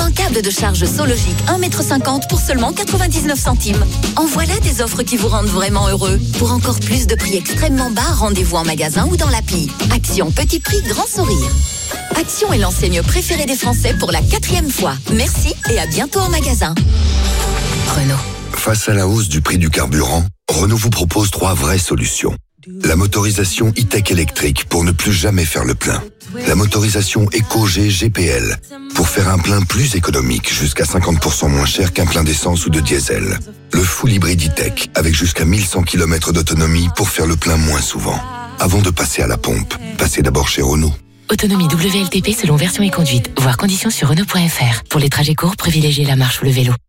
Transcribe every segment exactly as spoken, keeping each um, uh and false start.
Un câble de charge Sologic un mètre cinquante pour seulement quatre-vingt-dix-neuf centimes. En voilà des offres qui vous rendent vraiment heureux. Pour encore plus de prix extrêmement bas, rendez-vous en magasin ou dans l'appli. Action petit prix, grand sourire. Action est l'enseigne préférée des Français pour la quatrième fois. Merci et à bientôt en magasin. Renault. Face à la hausse du prix du carburant, Renault vous propose trois vraies solutions. La motorisation e-tech électrique pour ne plus jamais faire le plein. La motorisation EcoG G P L pour faire un plein plus économique, jusqu'à cinquante pour cent moins cher qu'un plein d'essence ou de diesel. Le full hybride e-tech avec jusqu'à mille cent kilomètres d'autonomie pour faire le plein moins souvent. Avant de passer à la pompe, passez d'abord chez Renault. Autonomie W L T P selon version et conduite. Voir conditions sur Renault point F R. Pour les trajets courts, privilégiez la marche ou le vélo.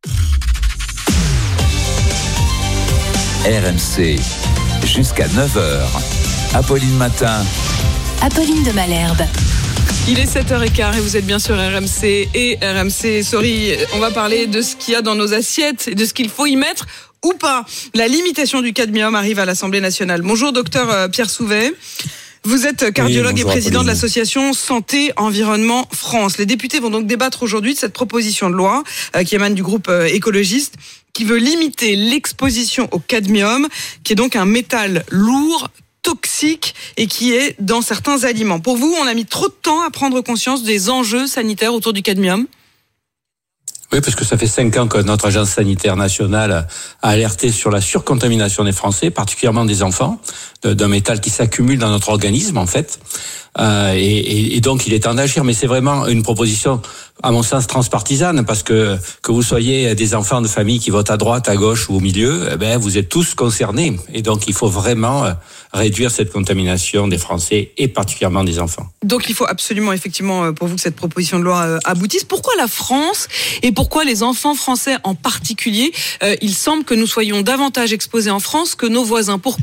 R M C, jusqu'à neuf heures. Apolline Matin. Apolline de Malherbe. Il est sept heures quinze et vous êtes bien sur R M C et R M C Sorry. On va parler de ce qu'il y a dans nos assiettes et de ce qu'il faut y mettre ou pas. La limitation du cadmium arrive à l'Assemblée nationale. Bonjour docteur Pierre Souvet. Vous êtes cardiologue oui, bonjour, et président Apolline. De l'association Santé Environnement France. Les députés vont donc débattre aujourd'hui de cette proposition de loi euh, qui émane du groupe euh, écologiste qui veut limiter l'exposition au cadmium, qui est donc un métal lourd, toxique et qui est dans certains aliments. Pour vous, on a mis trop de temps à prendre conscience des enjeux sanitaires autour du cadmium ? Oui, parce que ça fait cinq ans que notre agence sanitaire nationale a alerté sur la surcontamination des Français, particulièrement des enfants, d'un métal qui s'accumule dans notre organisme, en fait. Euh, et, et donc, il est temps d'agir. Mais c'est vraiment une proposition, à mon sens, transpartisane, parce que que vous soyez des enfants de famille qui votent à droite, à gauche ou au milieu, eh ben, vous êtes tous concernés. Et donc, il faut vraiment réduire cette contamination des Français et particulièrement des enfants. Donc, il faut absolument, effectivement, pour vous, que cette proposition de loi aboutisse. Pourquoi la France et pourquoi les enfants français en particulier, euh, il semble que nous soyons davantage exposés en France que nos voisins. Pourquoi ?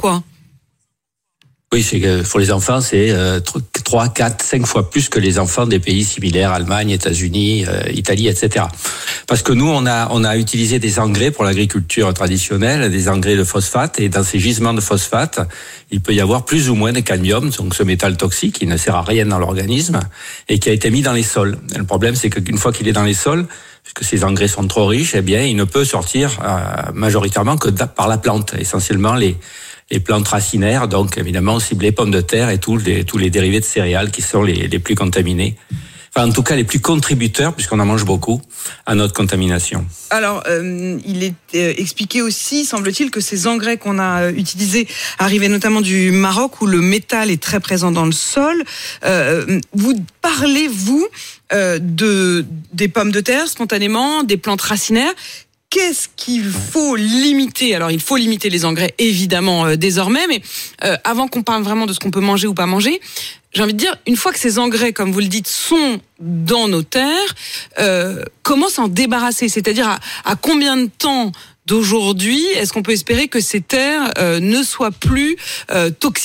Oui, c'est que pour les enfants, c'est euh, trois, quatre, cinq fois plus que les enfants des pays similaires, Allemagne, États-Unis, euh, Italie, et cetera. Parce que nous, on a on a utilisé des engrais pour l'agriculture traditionnelle, des engrais de phosphate, et dans ces gisements de phosphate, il peut y avoir plus ou moins de cadmium, donc ce métal toxique qui ne sert à rien dans l'organisme et qui a été mis dans les sols. Et le problème, c'est qu'une fois qu'il est dans les sols, puisque ces engrais sont trop riches, eh bien, il ne peut sortir euh, majoritairement que par la plante, essentiellement les les plantes racinaires, donc évidemment aussi les pommes de terre et tous les tous les dérivés de céréales qui sont les les plus contaminés. Enfin, en tout cas, les plus contributeurs, puisqu'on en mange beaucoup, à notre contamination. Alors, euh, il est euh, expliqué aussi, semble-t-il, que ces engrais qu'on a euh, utilisés arrivaient notamment du Maroc, où le métal est très présent dans le sol. Euh, vous parlez, vous, euh, de des pommes de terre, spontanément, des plantes racinaires. Qu'est-ce qu'il faut limiter ? Alors, il faut limiter les engrais, évidemment, euh, désormais, mais euh, avant qu'on parle vraiment de ce qu'on peut manger ou pas manger, j'ai envie de dire, une fois que ces engrais, comme vous le dites, sont dans nos terres, euh, comment s'en débarrasser ? C'est-à-dire, à, à combien de temps d'aujourd'hui est-ce qu'on peut espérer que ces terres euh, ne soient plus euh, toxiques ?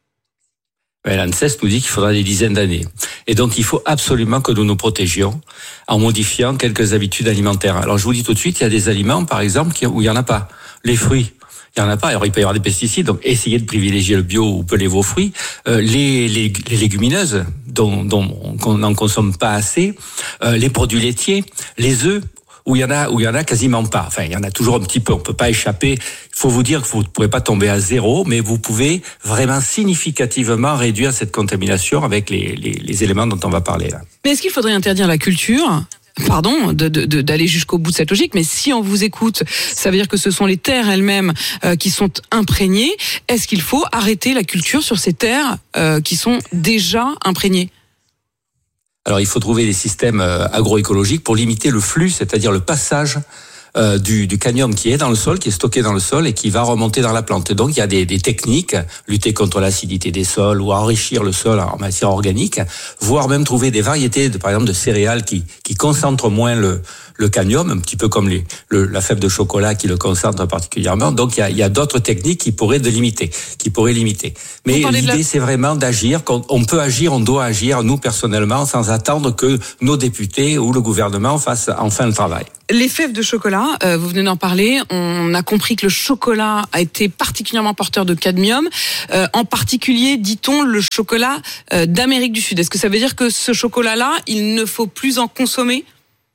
L'ANSES nous dit qu'il faudra des dizaines d'années. Et donc, il faut absolument que nous nous protégions en modifiant quelques habitudes alimentaires. Alors, je vous dis tout de suite, il y a des aliments, par exemple, où il n'y en a pas. Les fruits, il n'y en a pas. Alors, il peut y avoir des pesticides, donc essayez de privilégier le bio ou pelez vos fruits. Euh, les, les, les légumineuses, dont, dont on n'en consomme pas assez, euh, les produits laitiers, les œufs, où il y en a, où il y en a quasiment pas. Enfin, il y en a toujours un petit peu. On peut pas échapper. Il faut vous dire que vous ne pourrez pas tomber à zéro, mais vous pouvez vraiment significativement réduire cette contamination avec les, les, les éléments dont on va parler là. Mais est-ce qu'il faudrait interdire la culture ? Pardon, de, de, de, d'aller jusqu'au bout de cette logique, mais si on vous écoute, ça veut dire que ce sont les terres elles-mêmes euh, qui sont imprégnées. Est-ce qu'il faut arrêter la culture sur ces terres euh, qui sont déjà imprégnées ? Alors, il faut trouver des systèmes agroécologiques pour limiter le flux, c'est-à-dire le passage euh, du, du cadmium qui est dans le sol, qui est stocké dans le sol et qui va remonter dans la plante. Et donc, il y a des, des techniques, lutter contre l'acidité des sols ou enrichir le sol en matière organique, voire même trouver des variétés, de, par exemple, de céréales qui, qui concentrent moins le, le cadmium, un petit peu comme les, le, la fève de chocolat qui le concentre particulièrement. Donc, il y a, il y a d'autres techniques qui pourraient de limiter, qui pourraient limiter. Mais l'idée, la... c'est vraiment d'agir. On, on peut agir, on doit agir, nous, personnellement, sans attendre que nos députés ou le gouvernement fassent enfin le travail. Les fèves de chocolat, euh, vous venez d'en parler, on a compris que le chocolat a été particulièrement porteur de cadmium, euh, en particulier, dit-on, le chocolat euh, d'Amérique du Sud. Est-ce que ça veut dire que ce chocolat-là, il ne faut plus en consommer ?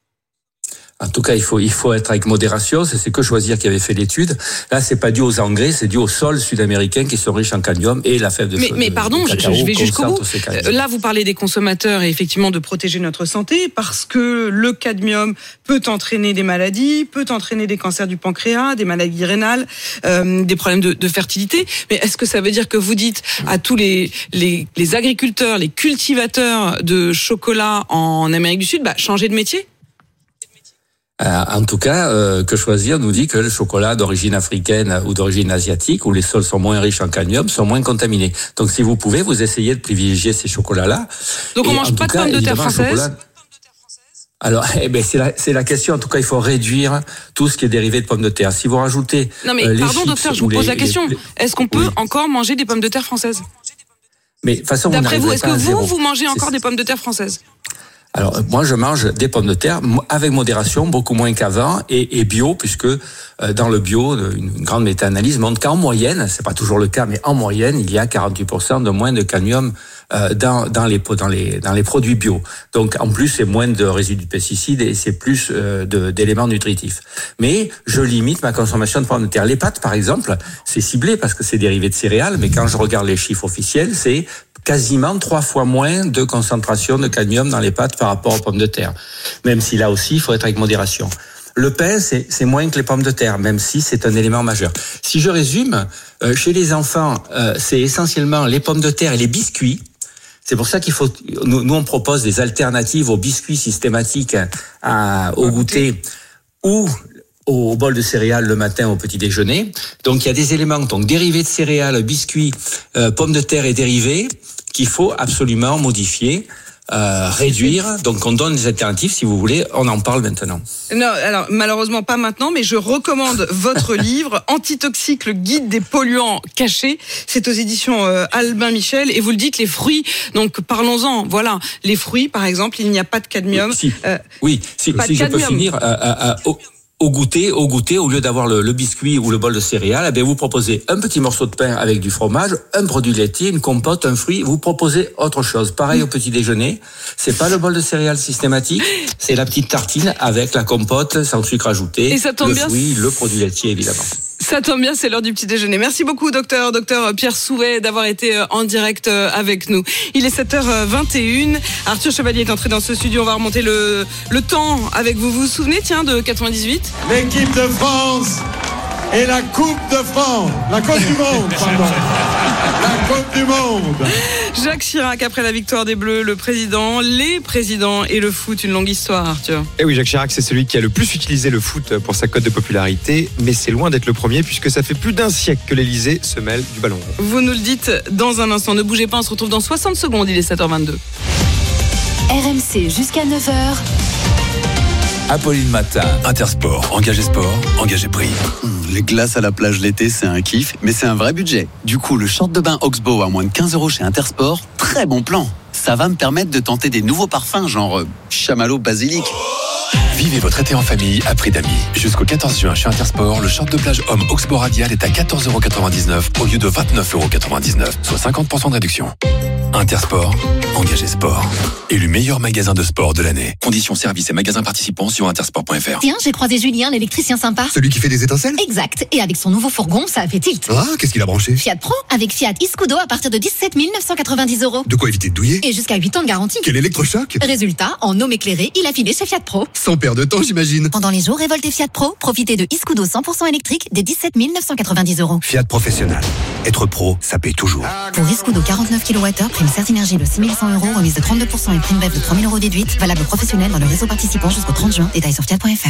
En tout cas, il faut il faut être avec modération. C'est, c'est que choisir qui avait fait l'étude. Là, c'est pas dû aux engrais, c'est dû aux sols sud-américains qui sont riches en cadmium et la fève de. Mais, de mais pardon, de cacao je, je vais jusqu'au bout. Là, vous parlez des consommateurs et effectivement de protéger notre santé parce que le cadmium peut entraîner des maladies, peut entraîner des cancers du pancréas, des maladies rénales, euh, des problèmes de, de fertilité. Mais est-ce que ça veut dire que vous dites à tous les les, les agriculteurs, les cultivateurs de chocolat en Amérique du Sud, bah changez de métier? Euh, en tout cas, euh, que choisir nous dit que le chocolat d'origine africaine ou d'origine asiatique, où les sols sont moins riches en cadmium, sont moins contaminés. Donc, si vous pouvez, vous essayez de privilégier ces chocolats-là. Donc, on ne mange pas de pommes de terre françaises? Alors, eh ben, c'est la, c'est la question. En tout cas, il faut réduire tout ce qui est dérivé de pommes de terre. Si vous rajoutez... Non, mais euh, pardon, docteur, je vous pose les, la question. Les, les... Est-ce qu'on peut oui. encore manger des pommes de terre françaises? Mais, de façon, d'après vous, est-ce que vous, zéro. vous mangez encore c'est... des pommes de terre françaises? Alors moi je mange des pommes de terre avec modération, beaucoup moins qu'avant et, et bio puisque euh, dans le bio une grande méta-analyse montre qu'en moyenne, c'est pas toujours le cas, mais en moyenne il y a quarante-huit pour cent de moins de cadmium euh, dans dans les dans les dans les produits bio. Donc en plus c'est moins de résidus de pesticides et c'est plus euh, de, d'éléments nutritifs. Mais je limite ma consommation de pommes de terre. Les pâtes par exemple, c'est ciblé parce que c'est dérivé de céréales, mais quand je regarde les chiffres officiels, c'est quasiment trois fois moins de concentration de cadmium dans les pâtes par rapport aux pommes de terre. Même si là aussi, il faut être avec modération. Le pain, c'est, c'est moins que les pommes de terre, même si c'est un élément majeur. Si je résume, euh, chez les enfants, euh, c'est essentiellement les pommes de terre et les biscuits. C'est pour ça qu'il faut, nous, nous on propose des alternatives aux biscuits systématiques à, au goûter ou au bol de céréales le matin au petit déjeuner. Donc il y a des éléments donc dérivés de céréales, biscuits, euh, pommes de terre et dérivés qu'il faut absolument modifier, euh, réduire. Donc on donne des alternatives si vous voulez, on en parle maintenant. Non, alors malheureusement pas maintenant, mais je recommande votre livre Antitoxique, le guide des polluants cachés. C'est aux éditions euh, Albin Michel et vous le dites, les fruits. Donc parlons-en. Voilà, les fruits par exemple, il n'y a pas de cadmium. Oui, si, euh, oui, si, si je peux finir. Euh, euh, euh, oh. Au goûter, au goûter, au lieu d'avoir le, le biscuit ou le bol de céréales, eh bien vous proposez un petit morceau de pain avec du fromage, un produit laitier, une compote, un fruit. Vous proposez autre chose. Pareil au petit déjeuner. C'est pas le bol de céréales systématique, c'est la petite tartine avec la compote sans sucre ajouté, et ça tombe le bien, fruit, le produit laitier évidemment. Ça tombe bien, c'est l'heure du petit déjeuner. Merci beaucoup, docteur, docteur Pierre Souvet, d'avoir été en direct avec nous. Il est sept heures vingt et une. Arthur Chevalier est entré dans ce studio. On va remonter le, le temps avec vous. Vous vous souvenez, tiens, de quatre-vingt-dix-huit? L'équipe de France et la Coupe de France. La Coupe du Monde, pardon. La Coupe du Monde. Jacques Chirac, après la victoire des Bleus, le président, les présidents et le foot, une longue histoire, Arthur. Et oui, Jacques Chirac, c'est celui qui a le plus utilisé le foot pour sa cote de popularité, mais c'est loin d'être le premier puisque ça fait plus d'un siècle que l'Elysée se mêle du ballon rond. Vous nous le dites dans un instant, ne bougez pas, on se retrouve dans soixante secondes, il est sept heures vingt-deux. R M C jusqu'à neuf heures. Apolline Matin. Intersport, engagé sport, engagé prix. Mmh, les glaces à la plage l'été, c'est un kiff, mais c'est un vrai budget. Du coup, le short de bain Oxbow à moins de quinze euros chez Intersport, très bon plan. Ça va me permettre de tenter des nouveaux parfums, genre euh, chamallow basilic. Vivez votre été en famille à prix d'amis. Jusqu'au quatorze juin chez Intersport, le short de plage homme Oxbow Radial est à quatorze euros quatre-vingt-dix-neuf au lieu de vingt-neuf euros quatre-vingt-dix-neuf, soit cinquante pour cent de réduction. Intersport, engagé sport. Élu meilleur magasin de sport de l'année. Conditions, services et magasins participants sur intersport point f r. Tiens, j'ai croisé Julien, l'électricien sympa. Celui qui fait des étincelles? Exact. Et avec son nouveau fourgon, ça a fait tilt. Ah, qu'est-ce qu'il a branché? Fiat Pro, avec Fiat Iscudo à partir de dix-sept mille neuf cent quatre-vingt-dix euros. De quoi éviter de douiller? Et jusqu'à huit ans de garantie. Quel électrochoc! Résultat, en homme éclairé, il a filé chez Fiat Pro. Sans perdre de temps, j'imagine. Pendant les jours révoltés Fiat Pro, profitez de Iscudo cent pour cent électrique des dix-sept mille neuf cent quatre-vingt-dix euros. Fiat Professionnel. Être pro, ça paye toujours. Pour Iscudo quarante-neuf kilowattheures, prime Certinergie de six mille cent euros, remise de trente-deux pour cent et prime B E F de trois mille euros déduite. Valable professionnel dans le réseau participant jusqu'au trente juin. Détails sur fiat point f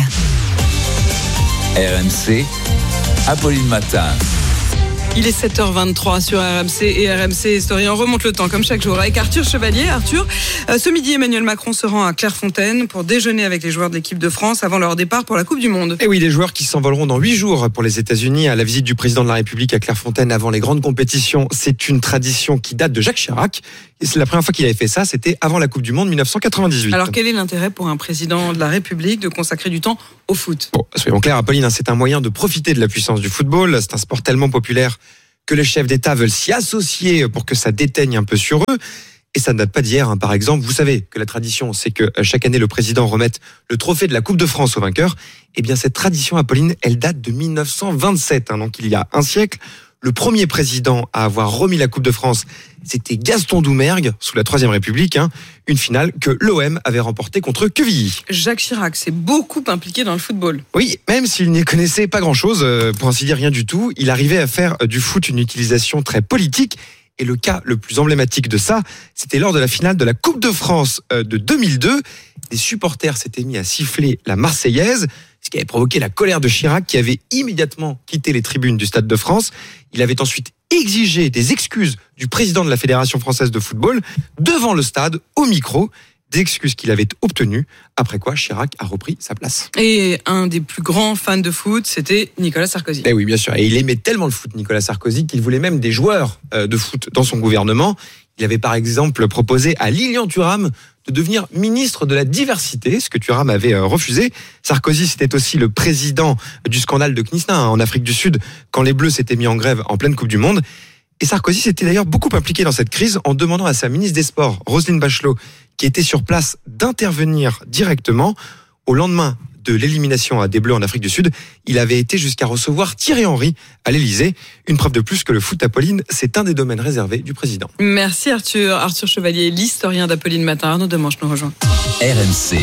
r. R M C, Apolline Matin. Il est sept heures vingt-trois sur R M C et R M C Story. On remonte le temps comme chaque jour avec Arthur Chevalier. Arthur, euh, ce midi, Emmanuel Macron se rend à Clairefontaine pour déjeuner avec les joueurs de l'équipe de France avant leur départ pour la Coupe du Monde. Et oui, les joueurs qui s'envoleront dans huit jours pour les États-Unis à la visite du président de la République à Clairefontaine avant les grandes compétitions. C'est une tradition qui date de Jacques Chirac. Et c'est la première fois qu'il avait fait ça, c'était avant la Coupe du Monde dix-neuf cent quatre-vingt-dix-huit. Alors quel est l'intérêt pour un président de la République de consacrer du temps au foot? Bon, soyons clairs, Apolline, c'est un moyen de profiter de la puissance du football. C'est un sport tellement populaire que les chefs d'État veulent s'y associer pour que ça déteigne un peu sur eux. Et ça ne date pas d'hier, hein. Par exemple, vous savez que la tradition, c'est que chaque année, le président remette le trophée de la Coupe de France au vainqueur. Eh bien, cette tradition, Apolline, elle date de dix-neuf cent vingt-sept, hein, donc il y a un siècle. Le premier président à avoir remis la Coupe de France, c'était Gaston Doumergue, sous la Troisième République, hein, une finale que l'O M avait remportée contre Quevilly. Jacques Chirac s'est beaucoup impliqué dans le football. Oui, même s'il n'y connaissait pas grand-chose, euh, pour ainsi dire rien du tout, il arrivait à faire du foot une utilisation très politique. Et le cas le plus emblématique de ça, c'était lors de la finale de la Coupe de France de deux mille deux. Des supporters s'étaient mis à siffler la Marseillaise, ce qui avait provoqué la colère de Chirac, qui avait immédiatement quitté les tribunes du Stade de France. Il avait ensuite exigé des excuses du président de la Fédération française de football devant le stade, au micro. Des excuses qu'il avait obtenues, après quoi Chirac a repris sa place. Et un des plus grands fans de foot, c'était Nicolas Sarkozy. Eh oui, bien sûr. Et il aimait tellement le foot, Nicolas Sarkozy, qu'il voulait même des joueurs de foot dans son gouvernement. Il avait par exemple proposé à Lilian Thuram de devenir ministre de la diversité, ce que Thuram avait refusé. Sarkozy, c'était aussi le président du scandale de Knysna en Afrique du Sud, quand les Bleus s'étaient mis en grève en pleine Coupe du Monde. Et Sarkozy s'était d'ailleurs beaucoup impliqué dans cette crise en demandant à sa ministre des Sports, Roselyne Bachelot, qui était sur place, d'intervenir directement. Au lendemain de l'élimination des Bleus en Afrique du Sud, il avait été jusqu'à recevoir Thierry Henry à l'Elysée. Une preuve de plus que le foot, Apolline, c'est un des domaines réservés du président. Merci Arthur. Arthur Chevalier, l'historien d'Apolline Matin. Arnaud Demanche nous rejoint. R M C.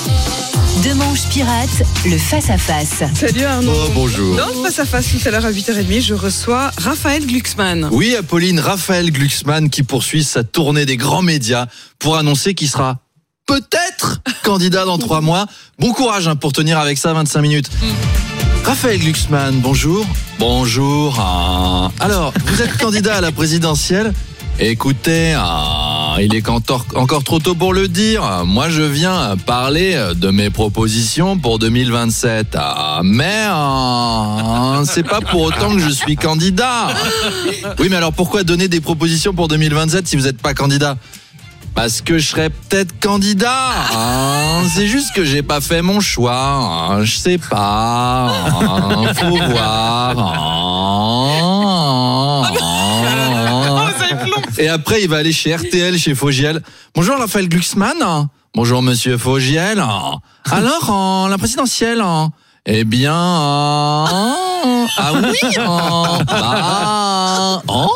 Demanche Pirate, le face-à-face. Salut Arnaud. Oh, bonjour. Dans le face-à-face, tout à l'heure à huit heures trente, je reçois Raphaël Glucksmann. Oui, Apolline, Raphaël Glucksmann qui poursuit sa tournée des grands médias pour annoncer qu'il sera peut-être candidat dans trois mois. Bon courage hein, pour tenir avec ça vingt-cinq minutes. Mm. Raphaël Glucksmann, bonjour. Bonjour. Hein. Alors, vous êtes candidat à la présidentielle ? Écoutez, hein, il est encore, encore trop tôt pour le dire. Moi, je viens parler de mes propositions pour deux mille vingt-sept. Ah, mais hein, c'est pas pour autant que je suis candidat. Oui, mais alors pourquoi donner des propositions pour deux mille vingt-sept si vous n'êtes pas candidat ? Parce que je serais peut-être candidat. Hein. C'est juste que j'ai pas fait mon choix. Hein. Je sais pas. Hein. Faut voir. Hein. Et après, il va aller chez R T L, chez Fogiel. Bonjour Raphaël Glucksmann. Bonjour Monsieur Fogiel. Alors, en la présidentielle, eh bien, euh, ah oui, euh, bah, oh.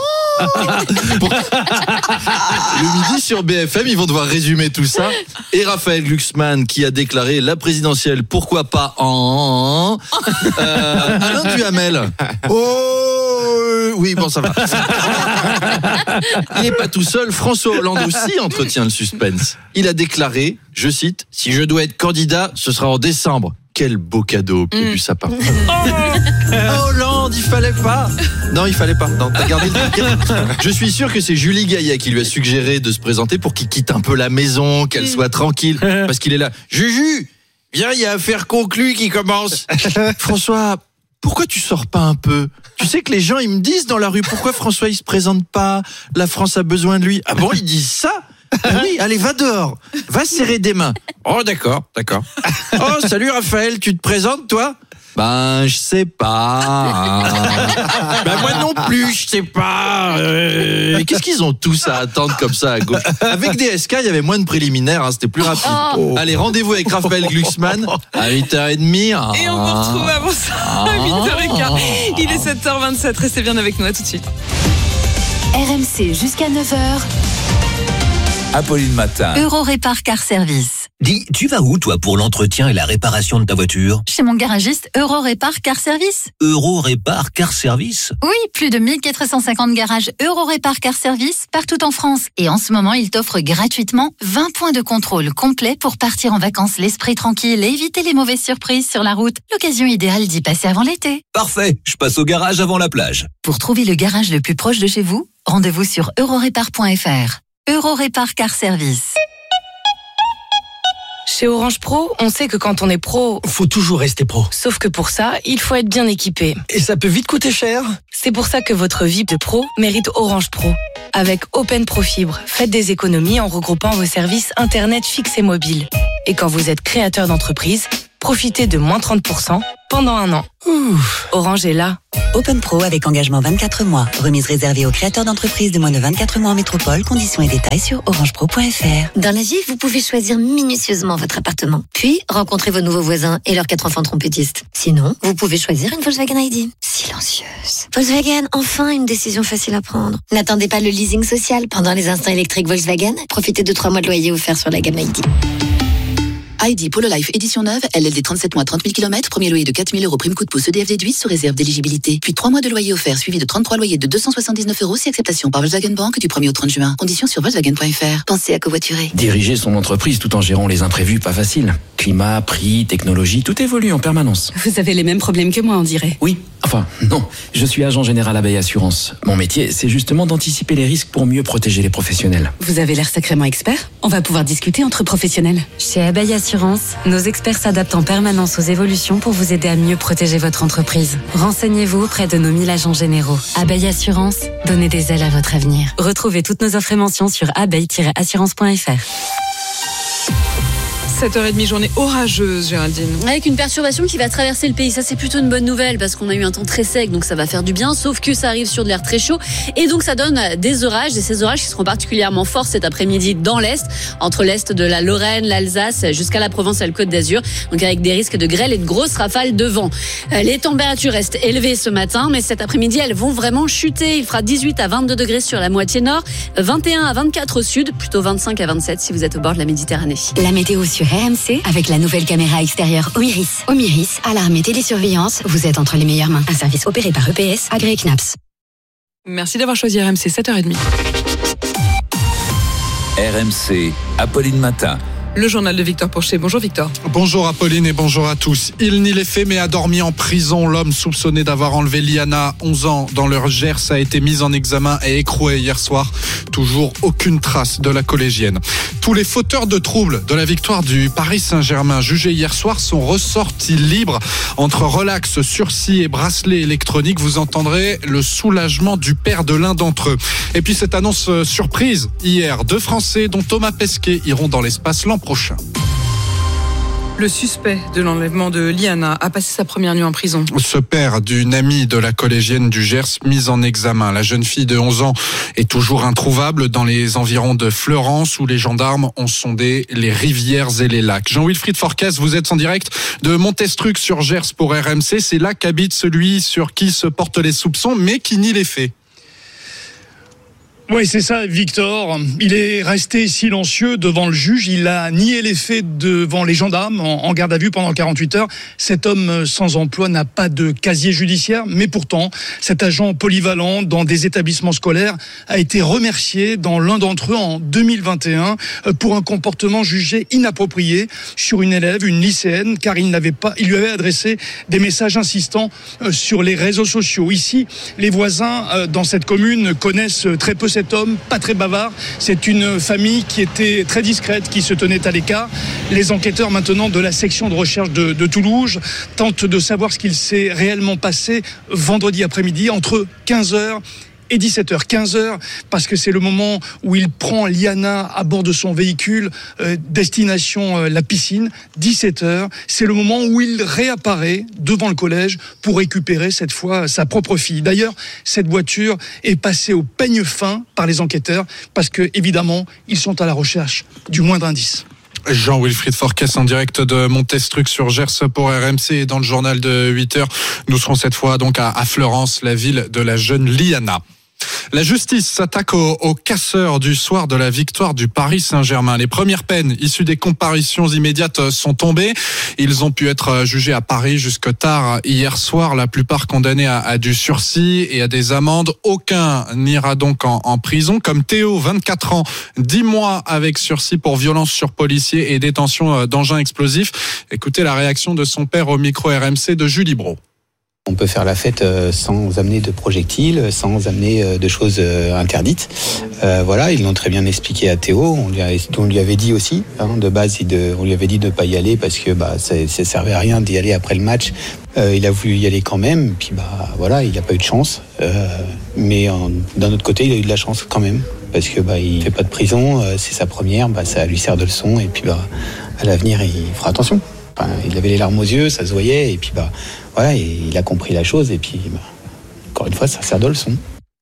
Le midi sur B F M, ils vont devoir résumer tout ça. Et Raphaël Glucksmann qui a déclaré la présidentielle, pourquoi pas en euh, Alain Duhamel. Oh oui, bon ça va. Il n'est pas tout seul. François Hollande aussi entretient le suspense. Il a déclaré, je cite, si je dois être candidat, ce sera en décembre. Quel beau cadeau au pied mmh. du sapin. Oh, Hollande, il fallait pas. Non, il fallait pas. Non, t'as gardé le ticket. Je suis sûr que c'est Julie Gaillet qui lui a suggéré de se présenter pour qu'il quitte un peu la maison, qu'elle soit tranquille. Parce qu'il est là. Juju, viens, il y a affaire conclue qui commence. François, pourquoi tu sors pas un peu ? Tu sais que les gens, ils me disent dans la rue, pourquoi François, il se présente pas ? La France a besoin de lui. Ah bon, ils disent ça ? Ah oui, allez, va dehors. Va serrer des mains. Oh, d'accord, d'accord. Oh, salut Raphaël, tu te présentes, toi ? Ben, je sais pas. Ben, moi non plus, je sais pas. Euh, qu'est-ce qu'ils ont tous à attendre comme ça à gauche ? Avec D S K, il y avait moins de préliminaires, hein, c'était plus rapide. Oh. Allez, rendez-vous avec Raphaël Glucksmann à huit heures trente. Hein. Et on vous retrouve avant ça à huit heures quinze. Il est sept heures vingt-sept, restez bien avec nous, à tout de suite. R M C jusqu'à neuf heures. Apolline Matin. Eurorépar Car Service. Dis, tu vas où toi pour l'entretien et la réparation de ta voiture ? Chez mon garagiste Eurorépar Car Service. Eurorépar Car Service ? Oui, plus de mille quatre cent cinquante garages Eurorépar Car Service partout en France. Et en ce moment, ils t'offrent gratuitement vingt points de contrôle complets pour partir en vacances l'esprit tranquille et éviter les mauvaises surprises sur la route. L'occasion idéale d'y passer avant l'été. Parfait, je passe au garage avant la plage. Pour trouver le garage le plus proche de chez vous, rendez-vous sur eurorépar point f r. Eurorépar Car Service. Chez Orange Pro, on sait que quand on est pro, faut toujours rester pro. Sauf que pour ça, il faut être bien équipé. Et ça peut vite coûter cher. C'est pour ça que votre vie de pro mérite Orange Pro. Avec Open Pro Fibre, faites des économies en regroupant vos services internet fixes et mobiles. Et quand vous êtes créateur d'entreprise, Profitez de moins trente pour cent pendant un an. Ouf. Orange est là. Open Pro avec engagement vingt-quatre mois. Remise réservée aux créateurs d'entreprises de moins de vingt-quatre mois en métropole. Conditions et détails sur orange pro point f r. Dans la vie, vous pouvez choisir minutieusement votre appartement. Puis, rencontrer vos nouveaux voisins et leurs quatre enfants trompettistes. Sinon, vous pouvez choisir une Volkswagen I D. Silencieuse. Volkswagen, enfin une décision facile à prendre. N'attendez pas le leasing social. Pendant les instants électriques Volkswagen, profitez de trois mois de loyer offerts sur la gamme I D. I D Polo Life édition neuve, L L D trente-sept mois, trente mille kilomètres, premier loyer de quatre mille euros, prime coup de pouce E D F déduit sous réserve d'éligibilité. Puis trois mois de loyer offert suivi de trente-trois loyers de deux cent soixante-dix-neuf euros si acceptation par Volkswagen Bank du premier au trente juin. Conditions sur volkswagen point f r. Pensez à covoiturer. Diriger son entreprise tout en gérant les imprévus, pas facile. Climat, prix, technologie, tout évolue en permanence. Vous avez les mêmes problèmes que moi, on dirait. Oui, enfin, non. Je suis agent général Abeille Assurance. Mon métier, c'est justement d'anticiper les risques pour mieux protéger les professionnels. Vous avez l'air sacrément expert. On va pouvoir discuter entre professionnels. Chez Abeille Assurance, nos experts s'adaptent en permanence aux évolutions pour vous aider à mieux protéger votre entreprise. Renseignez-vous auprès de nos mille agents généraux. Abeille Assurance, donnez des ailes à votre avenir. Retrouvez toutes nos offres et mentions sur abeille tiret assurance point f r. sept heures trente, journée orageuse, Géraldine. Avec une perturbation qui va traverser le pays. Ça, c'est plutôt une bonne nouvelle parce qu'on a eu un temps très sec, donc ça va faire du bien. Sauf que ça arrive sur de l'air très chaud et donc ça donne des orages. Et ces orages qui seront particulièrement forts cet après-midi dans l'Est, entre l'Est de la Lorraine, l'Alsace, jusqu'à la Provence et le Côte d'Azur. Donc avec des risques de grêle et de grosses rafales de vent. Les températures restent élevées ce matin, mais cet après-midi, elles vont vraiment chuter. Il fera dix-huit à vingt-deux degrés sur la moitié nord, vingt et un à vingt-quatre au sud, plutôt vingt-cinq à vingt-sept si vous êtes au bord de la Méditerranée. La météo sur R M C avec la nouvelle caméra extérieure Omiris. Omiris, alarme et télésurveillance, vous êtes entre les meilleures mains. Un service opéré par E P S, agréé C N A P S. Merci d'avoir choisi R M C, sept heures trente. R M C, Apolline Matin. Le journal de Victor Pourchet. Bonjour Victor. Bonjour Apolline et bonjour à tous. Il n'y les fait mais a dormi en prison. L'homme soupçonné d'avoir enlevé Liana, onze ans, dans leur Gers a été mis en examen et écroué hier soir. Toujours aucune trace de la collégienne. Tous les fauteurs de troubles de la victoire du Paris Saint-Germain jugés hier soir sont ressortis libres. Entre relax, sursis et bracelet électronique, vous entendrez le soulagement du père de l'un d'entre eux. Et puis cette annonce surprise hier, deux Français dont Thomas Pesquet iront dans l'espace l'an prochain. Le suspect de l'enlèvement de Liana a passé sa première nuit en prison. Ce père d'une amie de la collégienne du Gers mise en examen. La jeune fille de onze ans est toujours introuvable dans les environs de Fleurance où les gendarmes ont sondé les rivières et les lacs. Jean-Wilfried Forcas, vous êtes en direct de Montestruc sur Gers pour R M C. C'est là qu'habite celui sur qui se portent les soupçons mais qui nie les faits. Oui, c'est ça, Victor. Il est resté silencieux devant le juge. Il a nié les faits devant les gendarmes en garde à vue pendant quarante-huit heures. Cet homme sans emploi n'a pas de casier judiciaire, mais pourtant, cet agent polyvalent dans des établissements scolaires a été remercié dans l'un d'entre eux en deux mille vingt et un pour un comportement jugé inapproprié sur une élève, une lycéenne, car il n'avait pas, il lui avait adressé des messages insistants sur les réseaux sociaux. Ici, les voisins dans cette commune connaissent très peu cette Cet homme, pas très bavard. C'est une famille qui était très discrète, qui se tenait à l'écart. Les enquêteurs maintenant de la section de recherche de, de Toulouse tentent de savoir ce qu'il s'est réellement passé vendredi après-midi entre quinze heures et dix-sept heures. quinze heures, parce que c'est le moment où il prend Liana à bord de son véhicule, euh, destination euh, la piscine. dix-sept heures, c'est le moment où il réapparaît devant le collège pour récupérer cette fois sa propre fille. D'ailleurs, cette voiture est passée au peigne fin par les enquêteurs, parce que évidemment, ils sont à la recherche du moindre indice. Jean-Wilfried Forcas en direct de Montestruc sur Gers pour R M C et dans le journal de huit heures. Nous serons cette fois donc à, à Fleurance, la ville de la jeune Liana. La justice s'attaque aux, aux casseurs du soir de la victoire du Paris Saint-Germain. Les premières peines issues des comparutions immédiates sont tombées. Ils ont pu être jugés à Paris jusque tard hier soir. La plupart condamnés à, à du sursis et à des amendes. Aucun n'ira donc en, en prison. Comme Théo, vingt-quatre ans, dix mois avec sursis pour violence sur policier et détention d'engins explosifs. Écoutez la réaction de son père au micro R M C de Julie Brault. On peut faire la fête sans amener de projectiles, sans amener de choses interdites. Euh, voilà, ils l'ont très bien expliqué à Théo. On lui, a, on lui avait dit aussi, hein, de base, il de, on lui avait dit de ne pas y aller parce que bah, ça ne servait à rien d'y aller après le match. Euh, il a voulu y aller quand même, puis bah voilà, il n'a pas eu de chance. Euh, mais en, d'un autre côté, il a eu de la chance quand même parce que bah il fait pas de prison, euh, c'est sa première, bah ça lui sert de leçon et puis bah à l'avenir il fera attention. enfin, il avait les larmes aux yeux, ça se voyait, et puis bah voilà, et il a compris la chose, et puis bah, encore une fois, ça sert de leçon.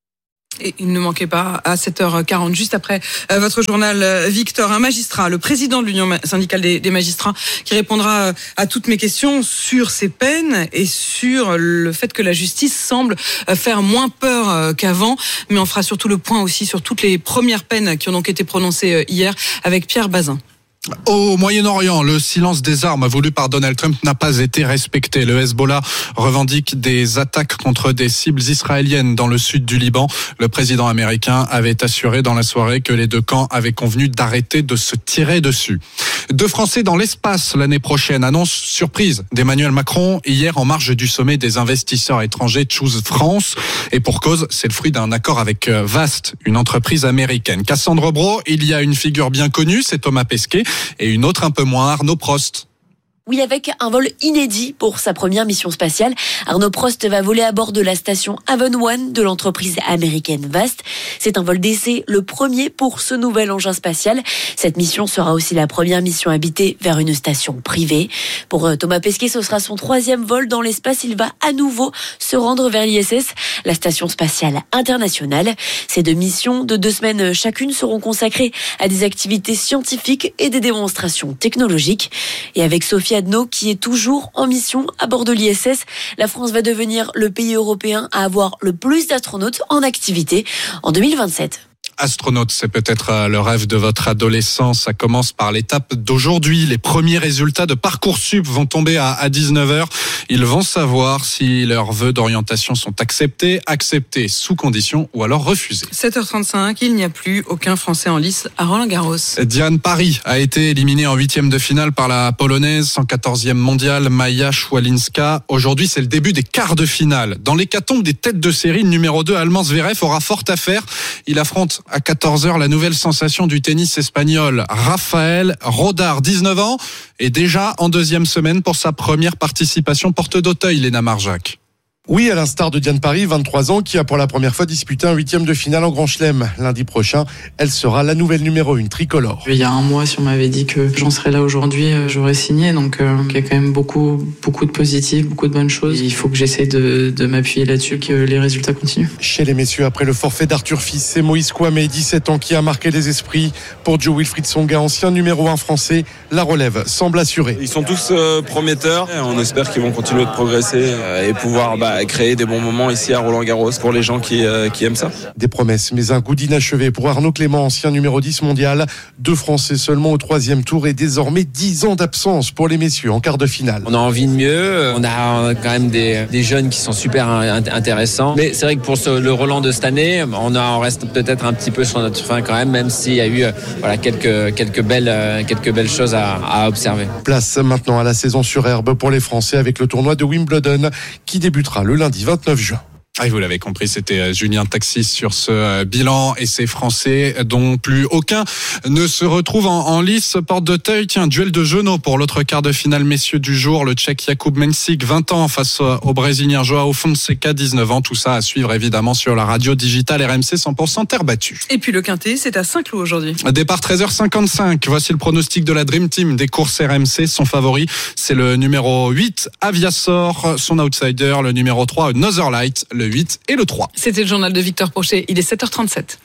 Et il ne manquait pas à sept heures quarante, juste après euh, votre journal, euh, Victor, un magistrat, le président de l'Union syndicale des, des magistrats, qui répondra euh, à toutes mes questions sur ces peines et sur le fait que la justice semble euh, faire moins peur euh, qu'avant. Mais on fera surtout le point aussi sur toutes les premières peines qui ont donc été prononcées euh, hier avec Pierre Bazin. Au Moyen-Orient, le silence des armes voulu par Donald Trump n'a pas été respecté. Le Hezbollah revendique des attaques contre des cibles israéliennes dans le sud du Liban. Le président américain avait assuré dans la soirée que les deux camps avaient convenu d'arrêter de se tirer dessus. Deux Français dans l'espace l'année prochaine. Annonce surprise d'Emmanuel Macron hier en marge du sommet des investisseurs étrangers Choose France. Et pour cause, c'est le fruit d'un accord avec Vast, une entreprise américaine. Cassandre Braud, il y a une figure bien connue, c'est Thomas Pesquet. Et une autre un peu moins, Arnaud Prost. Oui, avec un vol inédit pour sa première mission spatiale. Arnaud Prost va voler à bord de la station Haven One de l'entreprise américaine Vast. C'est un vol d'essai, le premier pour ce nouvel engin spatial. Cette mission sera aussi la première mission habitée vers une station privée. Pour Thomas Pesquet, ce sera son troisième vol dans l'espace. Il va à nouveau se rendre vers l'I S S, la station spatiale internationale. Ces deux missions de deux semaines chacune seront consacrées à des activités scientifiques et des démonstrations technologiques. Et avec Sophie Adno, qui est toujours en mission à bord de l'I S S, la France va devenir le pays européen à avoir le plus d'astronautes en activité en deux mille vingt-sept. Astronaute, c'est peut-être le rêve de votre adolescence. Ça commence par l'étape d'aujourd'hui. Les premiers résultats de Parcoursup vont tomber à dix-neuf heures. Ils vont savoir si leurs vœux d'orientation sont acceptés, acceptés sous condition ou alors refusés. sept heures trente-cinq, il n'y a plus aucun Français en lice à Roland-Garros. Diane Paris a été éliminée en huitième de finale par la Polonaise, cent quatorzième mondiale, Maja Szwalinska. Aujourd'hui, c'est le début des quarts de finale. Dans l'hécatombe des têtes de série, le numéro deux, allemand Zverev, aura fort à faire. Il affronte à quatorze heures la nouvelle sensation du tennis espagnol, Rafael Rodar, dix-neuf ans, et déjà en deuxième semaine pour sa première participation porte d'Auteuil, Léna Marjac. Oui, à l'instar de Diane Paris, vingt-trois ans, qui a pour la première fois disputé un huitième de finale en Grand Chelem. Lundi prochain, elle sera la nouvelle numéro une tricolore. Il y a un mois, si on m'avait dit que j'en serais là aujourd'hui, j'aurais signé. Donc, euh, il y a quand même beaucoup, beaucoup de positifs, beaucoup de bonnes choses. Il faut que j'essaie de, de m'appuyer là-dessus, que les résultats continuent. Chez les messieurs, après le forfait d'Arthur Fils, c'est Moïse Kouamé, dix-sept ans, qui a marqué les esprits. Pour Joe Wilfried Tsonga, ancien numéro un français, la relève semble assurée. Ils sont tous euh, prometteurs. On espère qu'ils vont continuer de progresser euh, et pouvoir bah, créer des bons moments ici à Roland-Garros pour les gens qui, euh, qui aiment ça. Des promesses, mais un goût d'inachevé pour Arnaud Clément, ancien numéro dix mondial. Deux Français seulement au troisième tour et désormais dix ans d'absence pour les messieurs en quart de finale. On a envie de mieux, on a quand même des, des jeunes qui sont super intéressants. Mais c'est vrai que pour ce, le Roland de cette année, on, a, on reste peut-être un petit peu sur notre fin quand même, même s'il y a eu voilà, quelques, quelques, belles, quelques belles choses à, à observer. Place maintenant à la saison sur herbe pour les Français avec le tournoi de Wimbledon qui débutera le lundi vingt-neuf juin. Ah, et vous l'avez compris, c'était Julien Taxis sur ce bilan et ces Français dont plus aucun ne se retrouve en, en lice. Porte d'Auteuil, tiens, duel de genoux pour l'autre quart de finale messieurs du jour. Le Tchèque Jakub Mensik, vingt ans, face au Brésilien Joao Fonseca, dix-neuf ans. Tout ça à suivre évidemment sur la radio digitale R M C cent pour cent terre battue. Et puis le quintet, c'est à Saint-Cloud aujourd'hui. Départ treize heures cinquante-cinq. Voici le pronostic de la Dream Team des courses R M C. Son favori, c'est le numéro huit, Aviasor. Son outsider, le numéro trois, Another Light. Le huit et le trois. C'était le journal de Victor Pochet, il est sept heures trente-sept.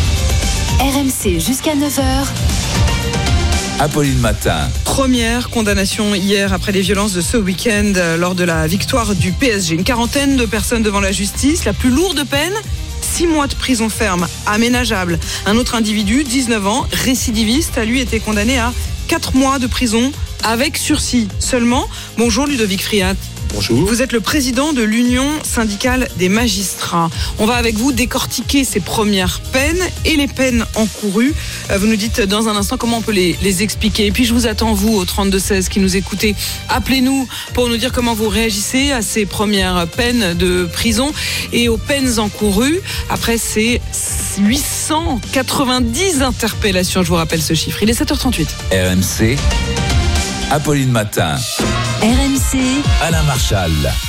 R M C jusqu'à neuf heures. Apolline Matin. Première condamnation hier après les violences de ce week-end lors de la victoire du P S G. Une quarantaine de personnes devant la justice. La plus lourde peine, six mois de prison ferme aménageable. Un autre individu, dix-neuf ans, récidiviste, a lui été condamné à quatre mois de prison avec sursis seulement. Bonjour Ludovic Friat. Bonjour. Vous êtes le président de l'Union syndicale des magistrats. On va avec vous décortiquer ces premières peines et les peines encourues. Vous nous dites dans un instant comment on peut les, les expliquer. Et puis je vous attends, vous, au trente-deux seize qui nous écoutez. Appelez-nous pour nous dire comment vous réagissez à ces premières peines de prison et aux peines encourues. Après ces huit cent quatre-vingt-dix interpellations, je vous rappelle ce chiffre. Il est sept heures trente-huit. R M C, Apolline Matin. R M C, Alain Marchal.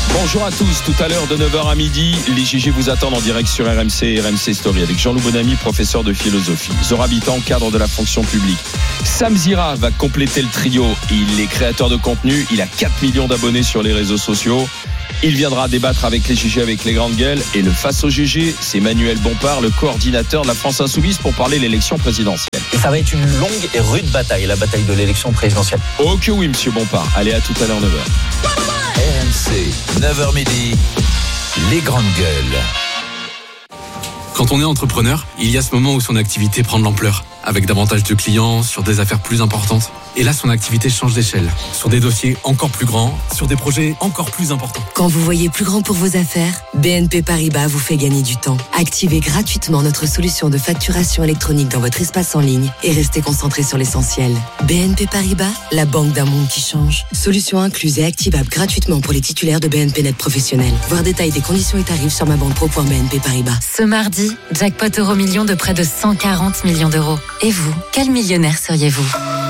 Bonjour à tous, tout à l'heure de neuf heures à midi, les G G vous attendent en direct sur R M C et R M C Story avec Jean-Loup Bonamy, professeur de philosophie, Zora Habitant, cadre de la fonction publique. Sam Zira va compléter le trio, il est créateur de contenu, il a quatre millions d'abonnés sur les réseaux sociaux. Il viendra débattre avec les G G avec les grandes gueules. Et le face au G G, c'est Manuel Bompard, le coordinateur de la France Insoumise pour parler de l'élection présidentielle. Et ça va être une longue et rude bataille, la bataille de l'élection présidentielle. Oh que oui, monsieur Bompard. Allez, à tout à l'heure, neuf heures. R M C, neuf heures midi, les grandes gueules. Quand on est entrepreneur, il y a ce moment où son activité prend de l'ampleur, avec davantage de clients, sur des affaires plus importantes. Et là, son activité change d'échelle, sur des dossiers encore plus grands, sur des projets encore plus importants. Quand vous voyez plus grand pour vos affaires, B N P Paribas vous fait gagner du temps. Activez gratuitement notre solution de facturation électronique dans votre espace en ligne et restez concentré sur l'essentiel. B N P Paribas, la banque d'un monde qui change. Solution incluse et activable gratuitement pour les titulaires de B N P Net professionnels. Voir détail des conditions et tarifs sur ma banque pro point b n p paribas. Ce mardi, jackpot euro million de près de cent quarante millions d'euros. Et vous, quel millionnaire seriez-vous ?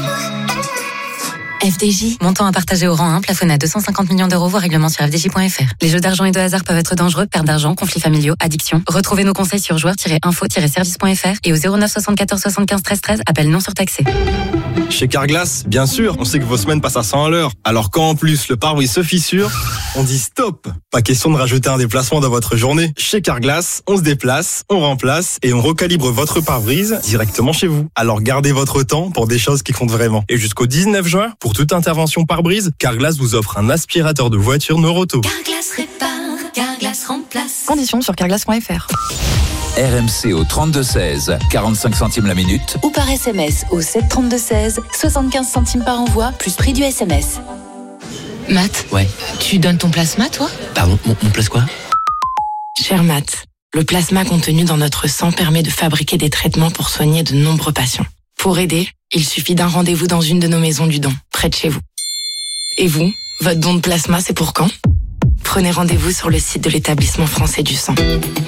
F D J, montant à partager au rang un, plafonné à deux cent cinquante millions d'euros, voire règlement sur f d j point f r. Les jeux d'argent et de hasard peuvent être dangereux, perte d'argent, conflits familiaux, addiction. Retrouvez nos conseils sur joueurs tiret info tiret service point f r et au zéro neuf soixante-quatorze soixante-quinze treize treize, appel non surtaxé. Chez Carglass, bien sûr, on sait que vos semaines passent à cent à l'heure. Alors quand en plus le pare-brise se fissure, on dit stop. Pas question de rajouter un déplacement dans votre journée. Chez Carglass, on se déplace, on remplace et on recalibre votre pare-brise directement chez vous. Alors gardez votre temps pour des choses qui comptent vraiment. Et jusqu'au dix-neuf juin, pour toute intervention pare-brise, Carglass vous offre un aspirateur de voiture Noroto. Carglass répare, Carglass remplace. Conditions sur carglass point f r. R M C au trente-deux seize, quarante-cinq centimes la minute. Ou par S M S au sept trente-deux seize, soixante-quinze centimes par envoi, plus prix du S M S. Matt, Ouais. tu donnes ton plasma, toi ? Pardon, mon, mon place quoi ? Cher Matt, le plasma contenu dans notre sang permet de fabriquer des traitements pour soigner de nombreux patients. Pour aider, il suffit d'un rendez-vous dans une de nos maisons du don, près de chez vous. Et vous, votre don de plasma, c'est pour quand ? Prenez rendez-vous sur le site de l'établissement français du sang.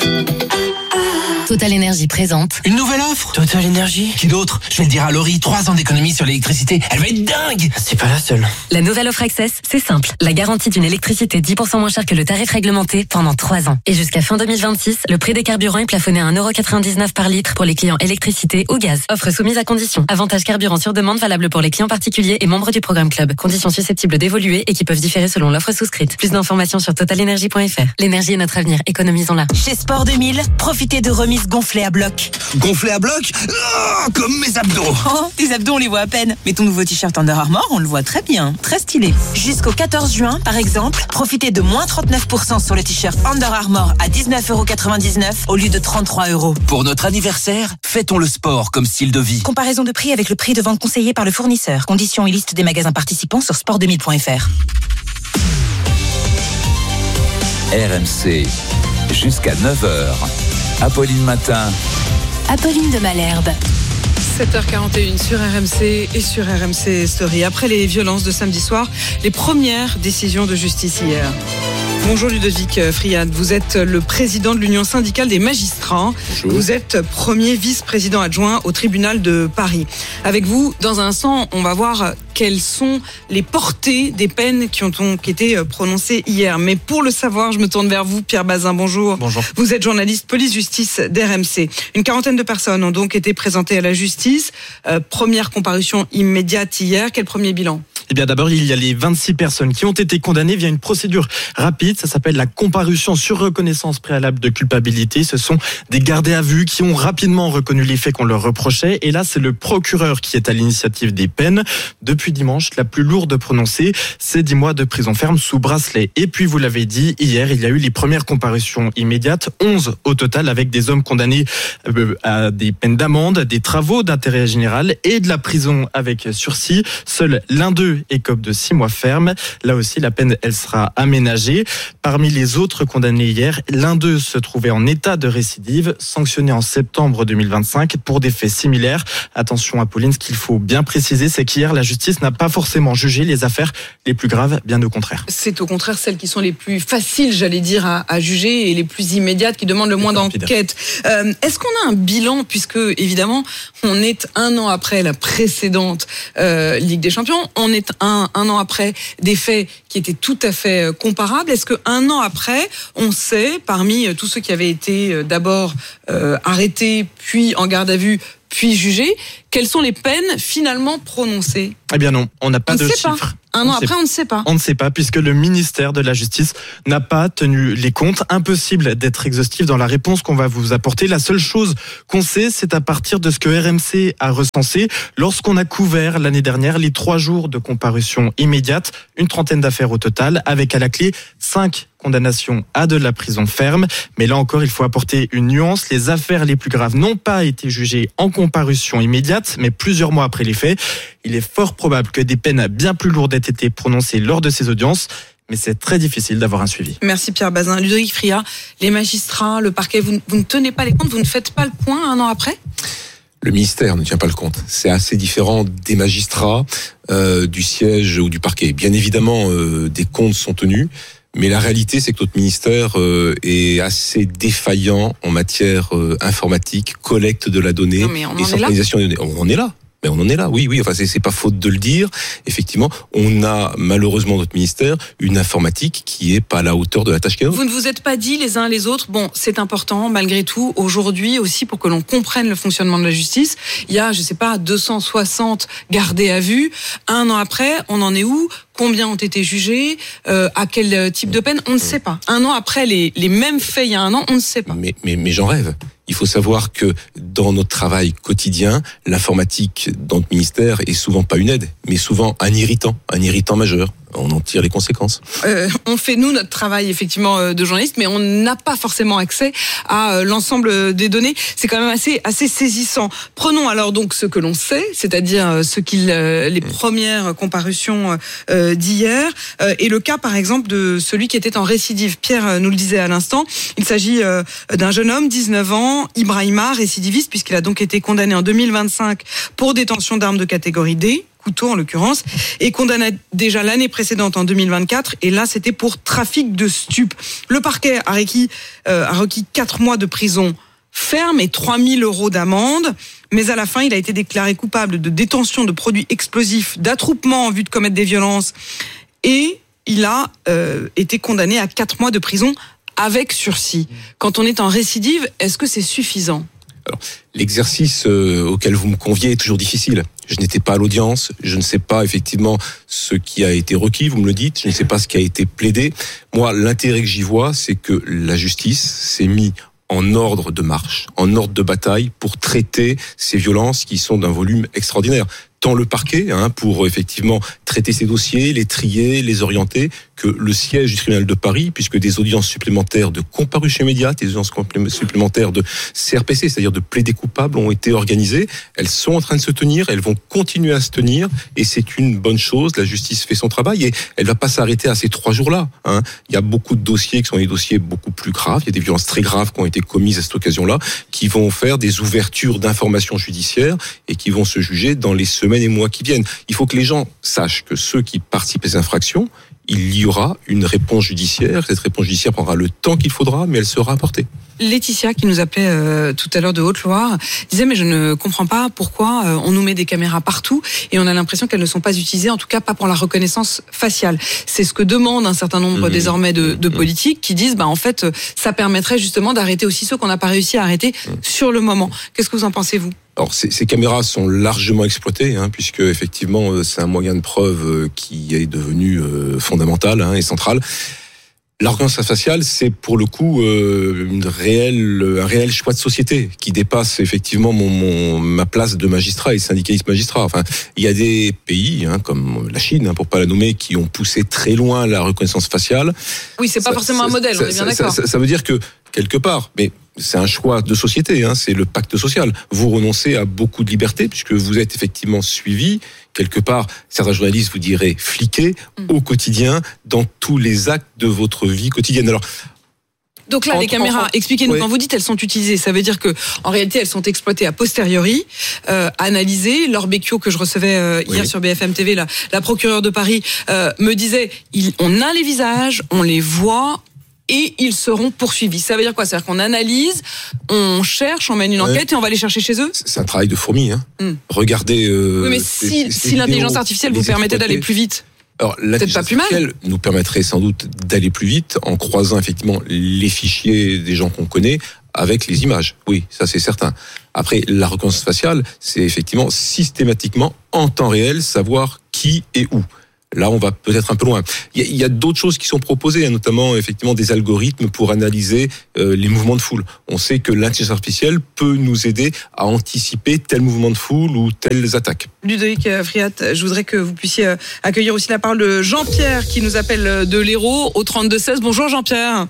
Total Énergie présente Une nouvelle offre Total Énergie. Qui d'autre ? Je vais le dire à Laurie, trois ans d'économie sur l'électricité. Elle va être dingue. C'est pas la seule. La nouvelle offre Access, c'est simple. La garantie d'une électricité dix pour cent moins chère que le tarif réglementé pendant trois ans. Et jusqu'à fin deux mille vingt-six, le prix des carburants est plafonné à un euro quatre-vingt-dix-neuf par litre pour les clients électricité ou gaz. Offre soumise à conditions. Avantage carburant sur demande valable pour les clients particuliers et membres du programme Club. Conditions susceptibles d'évoluer et qui peuvent différer selon l'offre souscrite. Plus d'informations sur total énergie point f r. L'énergie est notre avenir. Économisons-la. Chez Sport deux mille, profitez de remises gonflées à bloc. Gonflé à bloc ? Oh, comme mes abdos. Oh, tes abdos, on les voit à peine. Mais ton nouveau t-shirt Under Armour, on le voit très bien. Très stylé. Jusqu'au quatorze juin, par exemple, profitez de moins trente-neuf pour cent sur le t-shirt Under Armour à dix-neuf euros quatre-vingt-dix-neuf au lieu de trente-trois euros. Pour notre anniversaire, fêtons le sport comme style de vie. Comparaison de prix avec le prix de vente conseillé par le fournisseur. Conditions et liste des magasins participants sur sport deux mille point f r. R M C, jusqu'à neuf heures. Apolline Matin. Apolline de Malherbe. sept heures quarante et une sur R M C et sur R M C Story. Après les violences de samedi soir, les premières décisions de justice hier. Bonjour Ludovic Friad, vous êtes le président de l'Union syndicale des magistrats. Bonjour. Vous êtes premier vice-président adjoint au tribunal de Paris. Avec vous, dans un instant, on va voir quelles sont les portées des peines qui ont, qui ont été prononcées hier. Mais pour le savoir, je me tourne vers vous, Pierre Bazin. Bonjour. Bonjour. Vous êtes journaliste police-justice d'R M C. Une quarantaine de personnes ont donc été présentées à la justice. Euh, première comparution immédiate hier. Quel premier bilan ? Eh bien, d'abord, il y a les vingt-six personnes qui ont été condamnées via une procédure rapide. Ça s'appelle la comparution sur reconnaissance préalable de culpabilité. Ce sont des gardés à vue qui ont rapidement reconnu les faits qu'on leur reprochait. Et là, c'est le procureur qui est à l'initiative des peines. Depuis dimanche, la plus lourde prononcée, c'est dix mois de prison ferme sous bracelet. Et puis, vous l'avez dit, hier, il y a eu les premières comparutions immédiates. onze au total, avec des hommes condamnés à des peines d'amende, des travaux d'intérêt général et de la prison avec sursis. Seul l'un d'eux écope de six mois ferme. Là aussi, la peine, elle sera aménagée. Parmi les autres condamnés hier, l'un d'eux se trouvait en état de récidive, sanctionné en septembre deux mille vingt-cinq pour des faits similaires. Attention, Apolline, ce qu'il faut bien préciser, c'est qu'hier, la justice n'a pas forcément jugé les affaires les plus graves, bien au contraire. C'est au contraire celles qui sont les plus faciles, j'allais dire, à, à juger et les plus immédiates, qui demandent le moins d'enquête. Euh, est-ce qu'on a un bilan, puisque, évidemment, on est un an après la précédente euh, Ligue des Champions, on est un, un an après des faits qui étaient tout à fait comparables. Est-ce qu'un an après, on sait, parmi tous ceux qui avaient été d'abord euh, arrêtés, puis en garde à vue, puis jugés, quelles sont les peines finalement prononcées ? Eh bien non, on n'a pas on de sait chiffres. Pas. Un an après, on ne sait pas. On ne sait pas, puisque le ministère de la Justice n'a pas tenu les comptes. Impossible d'être exhaustif dans la réponse qu'on va vous apporter. La seule chose qu'on sait, c'est à partir de ce que R M C a recensé lorsqu'on a couvert l'année dernière les trois jours de comparution immédiate, une trentaine d'affaires au total, avec à la clé cinq condamnations à de la prison ferme. Mais là encore, il faut apporter une nuance. Les affaires les plus graves n'ont pas été jugées en comparution immédiate, mais plusieurs mois après les faits. Il est fort probable que des peines bien plus lourdes aient été prononcées lors de ces audiences, mais c'est très difficile d'avoir un suivi. Merci Pierre Bazin. Ludovic Friat, les magistrats, le parquet, vous, vous ne tenez pas les comptes, vous ne faites pas le point un an après ? Le ministère ne tient pas le compte. C'est assez différent des magistrats, euh, du siège ou du parquet. Bien évidemment, euh, des comptes sont tenus. Mais la réalité, c'est que notre ministère euh, est assez défaillant en matière euh, informatique, collecte de la donnée et centralisation des données. On en est là. Mais on en est là, oui, oui. Enfin, c'est, c'est pas faute de le dire. Effectivement, on a malheureusement notre ministère une informatique qui est pas à la hauteur de la tâche qu'elle a. Vous ne vous êtes pas dit les uns les autres. Bon, c'est important malgré tout aujourd'hui aussi pour que l'on comprenne le fonctionnement de la justice. Il y a, je sais pas, deux cent soixante gardés à vue. Un an après, on en est où ? Combien ont été jugés ? euh, À quel type de peine ? On ne sait pas. Un an après les, les mêmes faits il y a un an, on ne sait pas. Mais, mais, mais j'en rêve. Il faut savoir que dans notre travail quotidien, l'informatique dans notre ministère est souvent pas une aide, mais souvent un irritant, un irritant majeur. On en tire les conséquences. Euh, on fait, nous, notre travail, effectivement, de journaliste, mais on n'a pas forcément accès à euh, l'ensemble des données. C'est quand même assez, assez saisissant. Prenons alors donc ce que l'on sait, c'est-à-dire ce qu'il, euh, les premières comparutions euh, d'hier, euh, et le cas, par exemple, de celui qui était en récidive. Pierre nous le disait à l'instant. Il s'agit euh, d'un jeune homme, dix-neuf ans, Ibrahima, récidiviste, puisqu'il a donc été condamné en deux mille vingt-cinq pour détention d'armes de catégorie D. Couteau en l'occurrence, et condamné déjà l'année précédente en deux mille vingt-quatre, et là c'était pour trafic de stupes. Le parquet a requis, euh, a requis quatre mois de prison ferme et trois mille euros d'amende, mais à la fin il a été déclaré coupable de détention de produits explosifs, d'attroupement en vue de commettre des violences, et il a euh, été condamné à quatre mois de prison avec sursis. Quand on est en récidive, est-ce que c'est suffisant ? Alors, l'exercice euh, auquel vous me conviez est toujours difficile. Je n'étais pas à l'audience, je ne sais pas effectivement ce qui a été requis, vous me le dites, je ne sais pas ce qui a été plaidé. Moi, l'intérêt que j'y vois, c'est que la justice s'est mise en ordre de marche, en ordre de bataille pour traiter ces violences qui sont d'un volume extraordinaire. Tant le parquet, hein, pour effectivement traiter ces dossiers, les trier, les orienter, que le siège du tribunal de Paris, puisque des audiences supplémentaires de comparution immédiate, des audiences supplémentaires de C R P C, c'est-à-dire de plaidés coupables, ont été organisées. Elles sont en train de se tenir, elles vont continuer à se tenir, et c'est une bonne chose. La justice fait son travail, et elle va pas s'arrêter à ces trois jours-là. Hein. Il y a beaucoup de dossiers qui sont des dossiers beaucoup plus graves. Il y a des violences très graves qui ont été commises à cette occasion-là, qui vont faire des ouvertures d'informations judiciaires et qui vont se juger dans les semaines et mois qui viennent. Il faut que les gens sachent que ceux qui participent à ces infractions, il y aura une réponse judiciaire. Cette réponse judiciaire prendra le temps qu'il faudra, mais elle sera apportée. Laetitia, qui nous appelait euh, tout à l'heure de Haute-Loire, disait mais je ne comprends pas pourquoi euh, on nous met des caméras partout et on a l'impression qu'elles ne sont pas utilisées, en tout cas pas pour la reconnaissance faciale. C'est ce que demandent un certain nombre mmh. désormais de, de politiques qui disent bah en fait ça permettrait justement d'arrêter aussi ceux qu'on n'a pas réussi à arrêter mmh. sur le moment. Qu'est-ce que vous en pensez, vous ? Alors ces, ces caméras sont largement exploitées, hein, puisque effectivement c'est un moyen de preuve qui est devenu euh, fondamental hein, et central. La reconnaissance faciale, c'est pour le coup euh, une réelle, un réel choix de société qui dépasse effectivement mon, mon ma place de magistrat et syndicaliste magistrat. Enfin, il y a des pays hein, comme la Chine, hein, pour pas la nommer, qui ont poussé très loin la reconnaissance faciale. Oui, c'est pas ça, forcément ça, un modèle, ça, on est bien ça, d'accord. Ça, ça, ça veut dire que quelque part, mais c'est un choix de société, hein, c'est le pacte social. Vous renoncez à beaucoup de liberté puisque vous êtes effectivement suivi. Quelque part, certains journalistes vous diraient fliqués mmh. au quotidien dans tous les actes de votre vie quotidienne. Alors, donc là, les caméras, expliquez-nous, oui. Quand vous dites elles sont utilisées, ça veut dire que en réalité elles sont exploitées a posteriori, euh, analysées. Laure Becchio, que je recevais euh, hier oui. sur B F M T V, la, la procureure de Paris, euh, me disait il, on a les visages, on les voit. et ils seront poursuivis. Ça veut dire quoi? C'est-à-dire qu'on analyse, on cherche, on mène une enquête ouais. et on va les chercher chez eux? C'est un travail de fourmi. Hein. Mm. Regardez... Euh, oui, mais si, les, si les l'intelligence artificielle vous permettait d'aller plus vite, alors, l'intelligence artificielle nous permettrait sans doute d'aller plus vite en croisant effectivement les fichiers des gens qu'on connaît avec les images. Oui, ça c'est certain. Après, la reconnaissance faciale, c'est effectivement systématiquement en temps réel savoir qui et où. Là, on va peut-être un peu loin. Il y a, il y a d'autres choses qui sont proposées, hein, notamment effectivement des algorithmes pour analyser euh, les mouvements de foule. On sait que l'intelligence artificielle peut nous aider à anticiper tel mouvement de foule ou telles attaques. Ludovic Friat, je voudrais que vous puissiez accueillir aussi la parole de Jean-Pierre qui nous appelle de l'Hérault au trente-deux seize. Bonjour Jean-Pierre.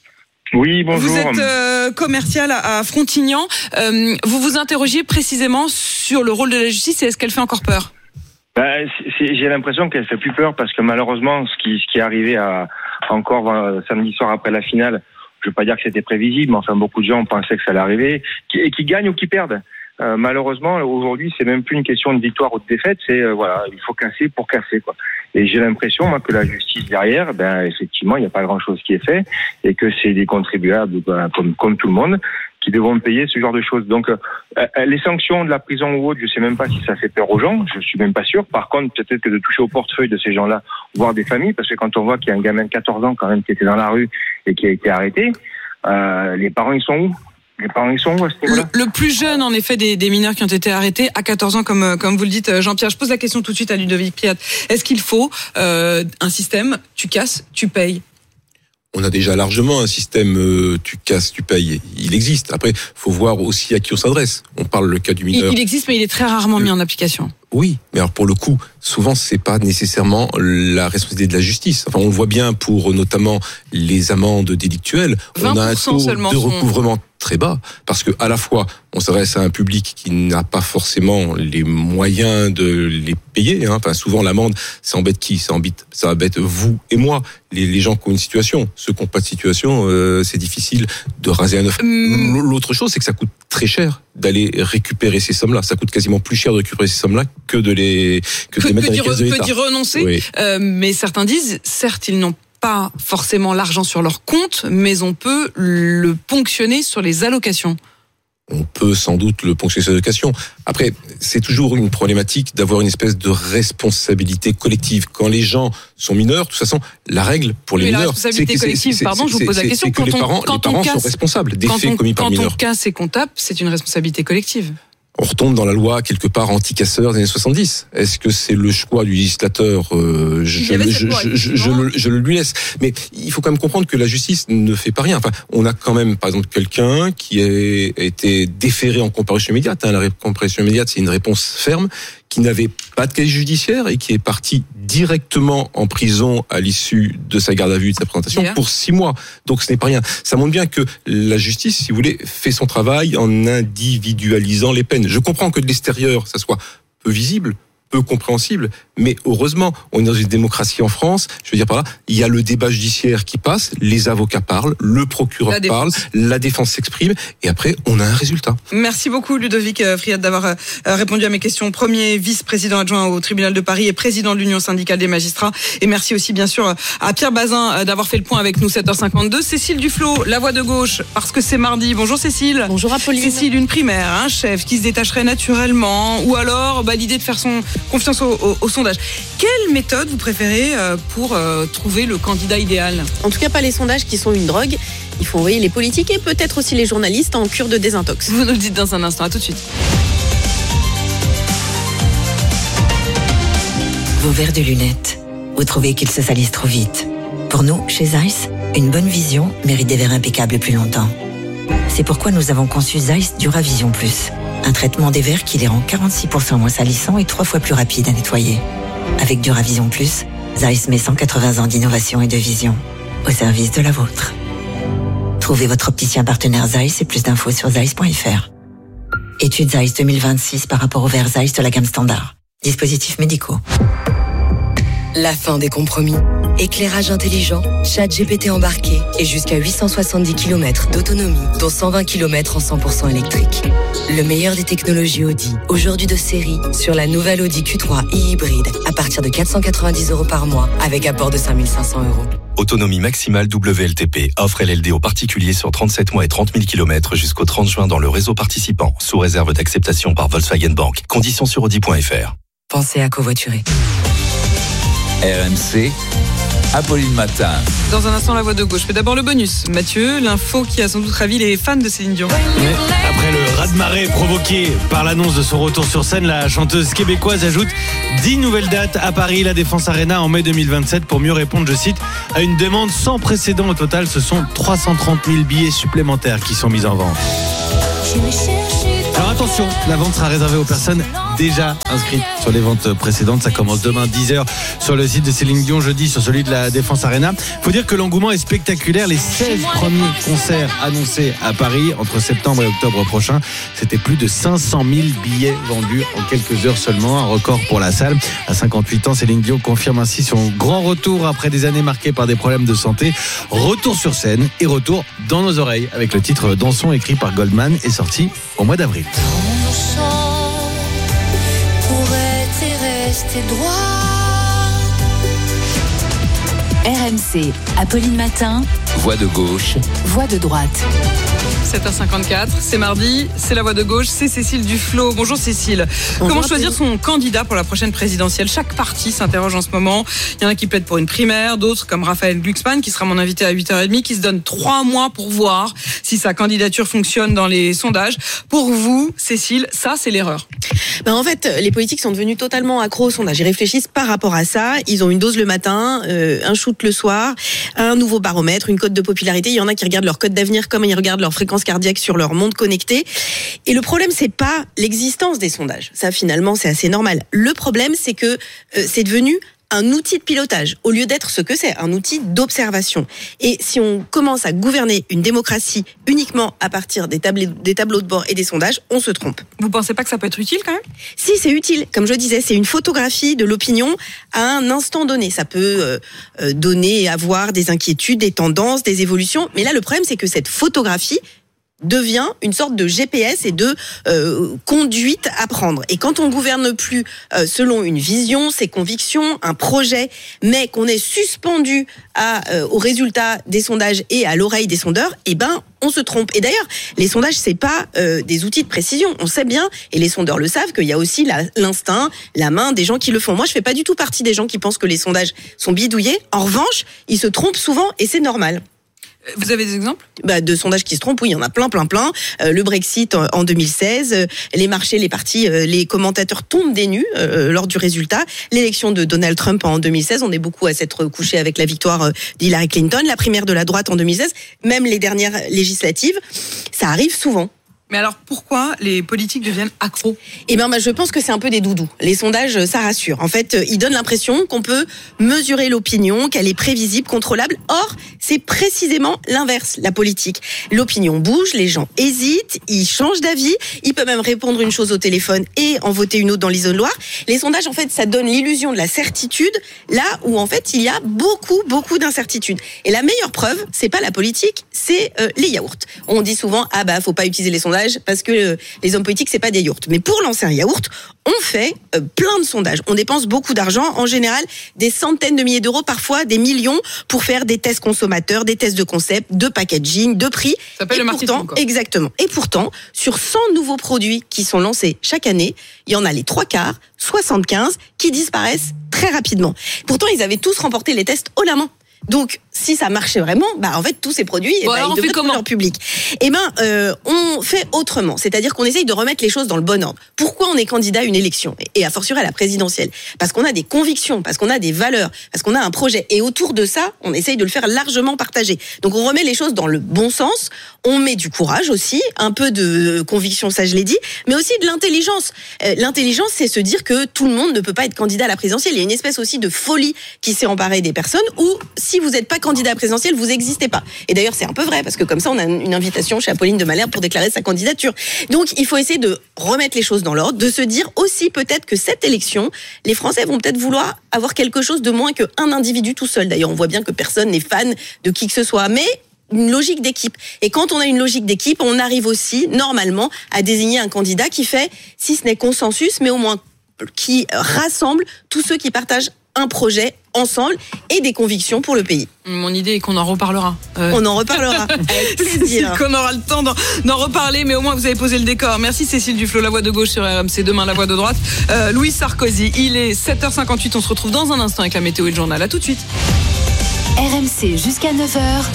Oui, bonjour. Vous êtes euh, commercial à, à Frontignan. Euh, vous vous interrogiez précisément sur le rôle de la justice et est-ce qu'elle fait encore peur? Ben, c'est, j'ai l'impression qu'elle fait plus peur parce que malheureusement, ce qui, ce qui est arrivé à, encore euh, samedi soir après la finale, je veux pas dire que c'était prévisible, mais enfin beaucoup de gens pensaient que ça allait arriver, qui, et qui gagnent ou qui perdent. Euh, malheureusement, aujourd'hui, c'est même plus une question de victoire ou de défaite, c'est euh, voilà, il faut casser pour casser quoi. Et j'ai l'impression moi que la justice derrière, ben effectivement, il n'y a pas grand-chose qui est fait et que c'est des contribuables ben, comme comme tout le monde qui devront payer ce genre de choses. Donc euh, les sanctions de la prison ou autre, je sais même pas si ça fait peur aux gens, je suis même pas sûr. Par contre, peut-être que de toucher au portefeuille de ces gens-là, voire des familles, parce que quand on voit qu'il y a un gamin de quatorze ans quand même qui était dans la rue et qui a été arrêté, euh, les parents ils sont où? Les parents ils sont où à ce niveau-là? Le, le plus jeune en effet des, des mineurs qui ont été arrêtés à quatorze ans, comme comme vous le dites Jean-Pierre. Je pose la question tout de suite à Ludovic Friat. Est-ce qu'il faut euh, un système tu casses, tu payes? On a déjà largement un système euh, tu casses, tu payes. Il existe. Après, faut voir aussi à qui on s'adresse. On parle le cas du mineur. Il, il existe, mais il est très rarement mis en application. Oui, mais alors pour le coup, souvent c'est pas nécessairement la responsabilité de la justice. Enfin, on le voit bien pour notamment les amendes délictuelles. On a un taux de recouvrement très bas parce que à la fois on s'adresse à un public qui n'a pas forcément les moyens de les payer. Hein. Enfin, souvent l'amende, ça embête qui? Ça embête, ça embête vous et moi, les, les gens qui ont une situation. Ceux qui n'ont pas de situation, euh, c'est difficile de raser un œuf. Mmh. L'autre chose, c'est que ça coûte très cher d'aller récupérer ces sommes-là. Ça coûte quasiment plus cher de récupérer ces sommes-là que de les que, que de les mettre que dans les caisses de l'État. Que d'y renoncer. Oui. Euh, mais certains disent, certes, ils n'ont pas forcément l'argent sur leur compte, mais on peut le ponctionner sur les allocations. On peut sans doute le ponctionner sur les allocations. Après, c'est toujours une problématique d'avoir une espèce de responsabilité collective. Quand les gens sont mineurs, de toute façon, la règle pour les mais mineurs, la responsabilité c'est, collective, c'est, c'est, pardon, c'est, je vous pose la question. C'est que quand les on, parents, quand les parents on casse, sont responsables des faits on, commis par les mineurs. Quand on casse et qu'on tape, c'est une responsabilité collective. On retombe dans la loi quelque part anti-casseurs des années soixante-dix. Est-ce que c'est le choix du législateur? euh, je, je, je, je, je, je, le, je le lui laisse. Mais il faut quand même comprendre que la justice ne fait pas rien. Enfin, on a quand même, par exemple, quelqu'un qui a été déféré en comparution immédiate. Hein, la comparution immédiate, c'est une réponse ferme, qui n'avait pas de casier judiciaire et qui est parti directement en prison à l'issue de sa garde à vue, de sa présentation, yeah. pour six mois. Donc ce n'est pas rien. Ça montre bien que la justice, si vous voulez, fait son travail en individualisant les peines. Je comprends que de l'extérieur, ça soit peu visible, peu compréhensible, mais heureusement, on est dans une démocratie en France. Je veux dire par là, il y a le débat judiciaire qui passe, les avocats parlent, le procureur la parle, la défense s'exprime, et après, on a un résultat. Merci beaucoup, Ludovic Friat, d'avoir répondu à mes questions. Premier vice-président adjoint au tribunal de Paris et président de l'Union syndicale des magistrats. Et merci aussi, bien sûr, à Pierre Bazin d'avoir fait le point avec nous, sept heures cinquante-deux. Cécile Duflot, la voix de gauche, parce que c'est mardi. Bonjour Cécile. Bonjour Apolline. Cécile, une primaire, un chef qui se détacherait naturellement, ou alors bah, l'idée de faire son confiance au, au, au sondage. Quelle méthode vous préférez pour euh, trouver le candidat idéal? En tout cas, pas les sondages qui sont une drogue. Il faut envoyer les politiques et peut-être aussi les journalistes en cure de désintox. Vous nous le dites dans un instant. À tout de suite. Vos verres de lunettes. Vous trouvez qu'ils se salissent trop vite. Pour nous, chez Zeiss, une bonne vision mérite des verres impeccables plus longtemps. C'est pourquoi nous avons conçu Zeiss Duravision Plus. Un traitement des verres qui les rend quarante-six pour cent moins salissants et trois fois plus rapides à nettoyer. Avec Duravision Plus, Zeiss met cent quatre-vingts ans d'innovation et de vision au service de la vôtre. Trouvez votre opticien partenaire Zeiss et plus d'infos sur zeiss point f r. Étude Zeiss deux mille vingt-six par rapport aux verres Zeiss de la gamme standard. Dispositifs médicaux. la fin des compromis. Éclairage intelligent, chat G P T embarqué et jusqu'à huit cent soixante-dix kilomètres d'autonomie, dont cent vingt kilomètres en cent pour cent électrique. Le meilleur des technologies Audi, aujourd'hui de série, sur la nouvelle Audi Q trois e-hybride, à partir de quatre cent quatre-vingt-dix euros par mois, avec apport de cinq mille cinq cents euros. Autonomie maximale W L T P. Offre L L D aux particuliers sur trente-sept mois et trente mille kilomètres jusqu'au trente juin dans le réseau participant, sous réserve d'acceptation par Volkswagen Bank. Conditions sur audi point f r. Pensez à covoiturer. R M C, Apolline Matin. Dans un instant, la voix de gauche. Mais d'abord le bonus. Mathieu, l'info qui a sans doute ravi les fans de Céline Dion. Mais après le raz-de-marée provoqué par l'annonce de son retour sur scène, la chanteuse québécoise ajoute dix nouvelles dates à Paris, la Défense Arena en mai deux mille vingt-sept pour mieux répondre, je cite, à une demande sans précédent. Au total, ce sont trois cent trente mille billets supplémentaires qui sont mis en vente. Alors attention, la vente sera réservée aux personnes déjà inscrites sur les ventes précédentes. Ça commence demain dix heures sur le site de Céline Dion, jeudi sur celui de la Défense Arena. Faut dire que l'engouement est spectaculaire. Les seize premiers concerts annoncés à Paris entre septembre et octobre prochain, c'était plus de cinq cent mille billets vendus en quelques heures seulement, un record pour la salle. À cinquante-huit ans, Céline Dion confirme ainsi son grand retour après des années marquées par des problèmes de santé. Retour sur scène et retour dans nos oreilles avec le titre Dansons écrit par Goldman et sorti au mois d'avril. R M C, Apolline Matin. Voix de gauche. Voix de droite. sept heures cinquante-quatre, c'est mardi, c'est la voix de gauche, c'est Cécile Duflot. Bonjour Cécile. Bonjour. Comment choisir son candidat pour la prochaine présidentielle? Chaque parti s'interroge en ce moment. Il y en a qui plaident pour une primaire, d'autres comme Raphaël Glucksmann, qui sera mon invité à huit heures trente, qui se donne trois mois pour voir si sa candidature fonctionne dans les sondages. Pour vous, Cécile, ça c'est l'erreur. Ben en fait, les politiques sont devenus totalement accros aux sondages. Ils réfléchissent par rapport à ça. Ils ont une dose le matin, euh, un shoot le soir, un nouveau baromètre, une cote de popularité. Il y en a qui regardent leur cote d'avenir comme ils regardent leur fréquence cardiaque sur leur montre connectée. Et le problème, c'est pas l'existence des sondages. Ça, finalement, c'est assez normal. Le problème, c'est que euh, c'est devenu un outil de pilotage, au lieu d'être ce que c'est, un outil d'observation. Et si on commence à gouverner une démocratie uniquement à partir des, tablés, des tableaux de bord et des sondages, on se trompe. Vous pensez pas que ça peut être utile quand même? Si, c'est utile. Comme je disais, c'est une photographie de l'opinion à un instant donné. Ça peut euh, donner, avoir des inquiétudes, des tendances, des évolutions. Mais là, le problème, c'est que cette photographie devient une sorte de G P S et de euh, conduite à prendre. Et quand on gouverne plus euh, selon une vision, ses convictions, un projet, mais qu'on est suspendu à, euh, aux résultats des sondages et à l'oreille des sondeurs, eh ben, on se trompe. Et d'ailleurs, les sondages, c'est pas euh, des outils de précision. On sait bien, et les sondeurs le savent, qu'il y a aussi la, l'instinct, la main des gens qui le font. Moi, je fais pas du tout partie des gens qui pensent que les sondages sont bidouillés. En revanche, ils se trompent souvent et c'est normal. Vous avez des exemples? Bah, de sondages qui se trompent, oui, il y en a plein, plein, plein. Euh, le Brexit en, en deux mille seize, euh, les marchés, les partis, euh, les commentateurs tombent des nues euh, lors du résultat. L'élection de Donald Trump en deux mille seize, on est beaucoup à s'être couché avec la victoire euh, d'Hillary Clinton. La primaire de la droite en deux mille seize, même les dernières législatives, ça arrive souvent. Mais alors, pourquoi les politiques deviennent accros? Eh ben, bah, je pense que c'est un peu des doudous. Les sondages, ça rassure. En fait, ils donnent l'impression qu'on peut mesurer l'opinion, qu'elle est prévisible, contrôlable. Or, c'est précisément l'inverse, la politique. L'opinion bouge, les gens hésitent, ils changent d'avis, ils peuvent même répondre une chose au téléphone et en voter une autre dans l'isoloir. Les sondages, en fait, ça donne l'illusion de la certitude, là où, en fait, il y a beaucoup, beaucoup d'incertitudes. Et la meilleure preuve, c'est pas la politique, c'est euh, les yaourts. On dit souvent, ah bah, faut pas utiliser les sondages parce que euh, les hommes politiques, c'est pas des yaourts. Mais pour lancer un yaourt, on fait euh, plein de sondages. On dépense beaucoup d'argent, en général des centaines de milliers d'euros, parfois des millions, pour faire des tests consommateurs, des tests de concept, de packaging, de prix. Ça s'appelle le marketing, pourtant, quoi. Exactement. Et pourtant, sur cent nouveaux produits qui sont lancés chaque année, il y en a les trois quarts, soixante-quinze, qui disparaissent très rapidement. Pourtant, ils avaient tous remporté les tests haut la main. Donc, si ça marchait vraiment, bah en fait tous ces produits, bon, bah, alors ils on devraient fait comment trouver leur public. Eh ben, euh, on fait autrement, c'est-à-dire qu'on essaye de remettre les choses dans le bon ordre. Pourquoi on est candidat à une élection et à fortiori à la présidentielle? Parce qu'on a des convictions, parce qu'on a des valeurs, parce qu'on a un projet. Et autour de ça, on essaye de le faire largement partager. Donc on remet les choses dans le bon sens. On met du courage aussi, un peu de conviction, ça je l'ai dit, mais aussi de l'intelligence. Euh, l'intelligence, c'est se dire que tout le monde ne peut pas être candidat à la présidentielle. Il y a une espèce aussi de folie qui s'est emparée des personnes où si vous n'êtes pas candidat à présidentiel, vous n'existez pas. Et d'ailleurs, c'est un peu vrai, parce que comme ça, on a une invitation chez Apolline de Malherbe pour déclarer sa candidature. Donc, il faut essayer de remettre les choses dans l'ordre, de se dire aussi peut-être que cette élection, les Français vont peut-être vouloir avoir quelque chose de moins qu'un individu tout seul. D'ailleurs, on voit bien que personne n'est fan de qui que ce soit, mais une logique d'équipe. Et quand on a une logique d'équipe, on arrive aussi, normalement, à désigner un candidat qui fait, si ce n'est consensus, mais au moins qui rassemble tous ceux qui partagent un projet ensemble et des convictions pour le pays. Mon idée est qu'on en reparlera. Euh... On en reparlera. Avec plaisir. Qu'on aura le temps d'en, d'en reparler, mais au moins vous avez posé le décor. Merci Cécile Duflot, la voix de gauche sur R M C. Demain, la voix de droite. Euh, Louis Sarkozy, il est sept heures cinquante-huit. On se retrouve dans un instant avec la météo et le journal. À tout de suite. R M C jusqu'à neuf heures.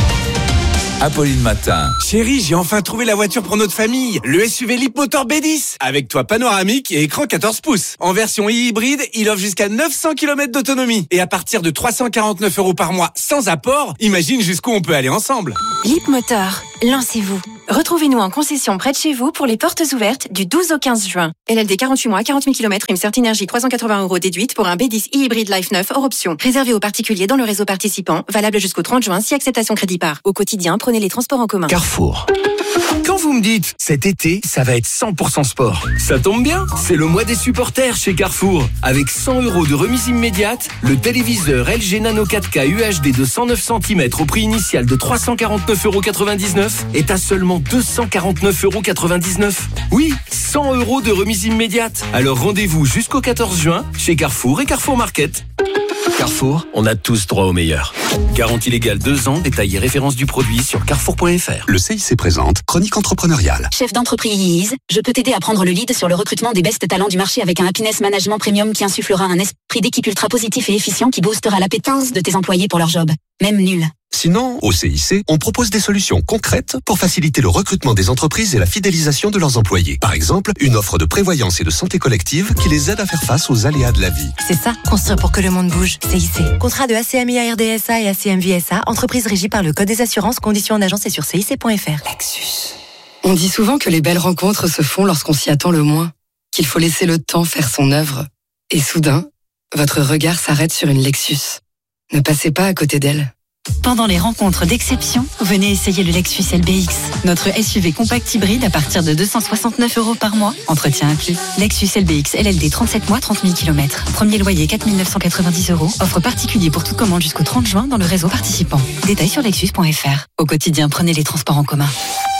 Apolline Matin. Chérie, j'ai enfin trouvé la voiture pour notre famille. Le S U V Leapmotor B dix. Avec toit panoramique et écran quatorze pouces. En version hybride, il offre jusqu'à neuf cents kilomètres d'autonomie. Et à partir de trois cent quarante-neuf euros par mois, sans apport, imagine jusqu'où on peut aller ensemble. Leapmotor, lancez-vous. Retrouvez-nous en concession près de chez vous pour les portes ouvertes du douze au quinze juin. L L D quarante-huit mois, quarante mille kilomètres, une Cert Énergie trois cent quatre-vingts euros déduite pour un B dix e-hybride Life neuf hors option. Réservé aux particuliers dans le réseau participant, valable jusqu'au trente juin si acceptation crédit par. Au quotidien, prenez les transports en commun. Carrefour. Quand vous me dites, cet été, ça va être cent pour cent sport, ça tombe bien, c'est le mois des supporters chez Carrefour. Avec cent euros de remise immédiate, le téléviseur L G Nano quatre K U H D de cent neuf centimètres au prix initial de trois cent quarante-neuf euros quatre-vingt-dix-neuf est à seulement deux cent quarante-neuf euros quatre-vingt-dix-neuf. Oui, cent euros de remise immédiate. Alors rendez-vous jusqu'au quatorze juin chez Carrefour et Carrefour Market. Carrefour, on a tous droit au meilleur. Garantie légale deux ans, détail et référence du produit sur carrefour point f r. Le C I C présente Chronique entrepreneuriale. Chef d'entreprise, je peux t'aider à prendre le lead sur le recrutement des best talents du marché avec un happiness management premium qui insufflera un esprit d'équipe ultra positif et efficient qui boostera l'appétence de tes employés pour leur job. Même nul. Sinon, au C I C, on propose des solutions concrètes pour faciliter le recrutement des entreprises et la fidélisation de leurs employés. Par exemple, une offre de prévoyance et de santé collective qui les aide à faire face aux aléas de la vie. C'est ça, construire pour que le monde bouge. C I C. Contrat de A C M I A R D S A et A C M V S A, entreprise régie par le Code des assurances, conditions en agence et sur C I C point F R. Lexus. On dit souvent que les belles rencontres se font lorsqu'on s'y attend le moins, qu'il faut laisser le temps faire son œuvre. Et soudain, votre regard s'arrête sur une Lexus. Ne passez pas à côté d'elle. Pendant les rencontres d'exception, venez essayer le Lexus L B X. Notre S U V compact hybride à partir de deux cent soixante-neuf euros par mois. Entretien inclus. Lexus L B X L L D trente-sept mois, trente mille kilomètres. Premier loyer quatre mille neuf cent quatre-vingt-dix euros. Offre particulier pour toute commande jusqu'au trente juin dans le réseau participant. Détails sur lexus point F R. Au quotidien, prenez les transports en commun.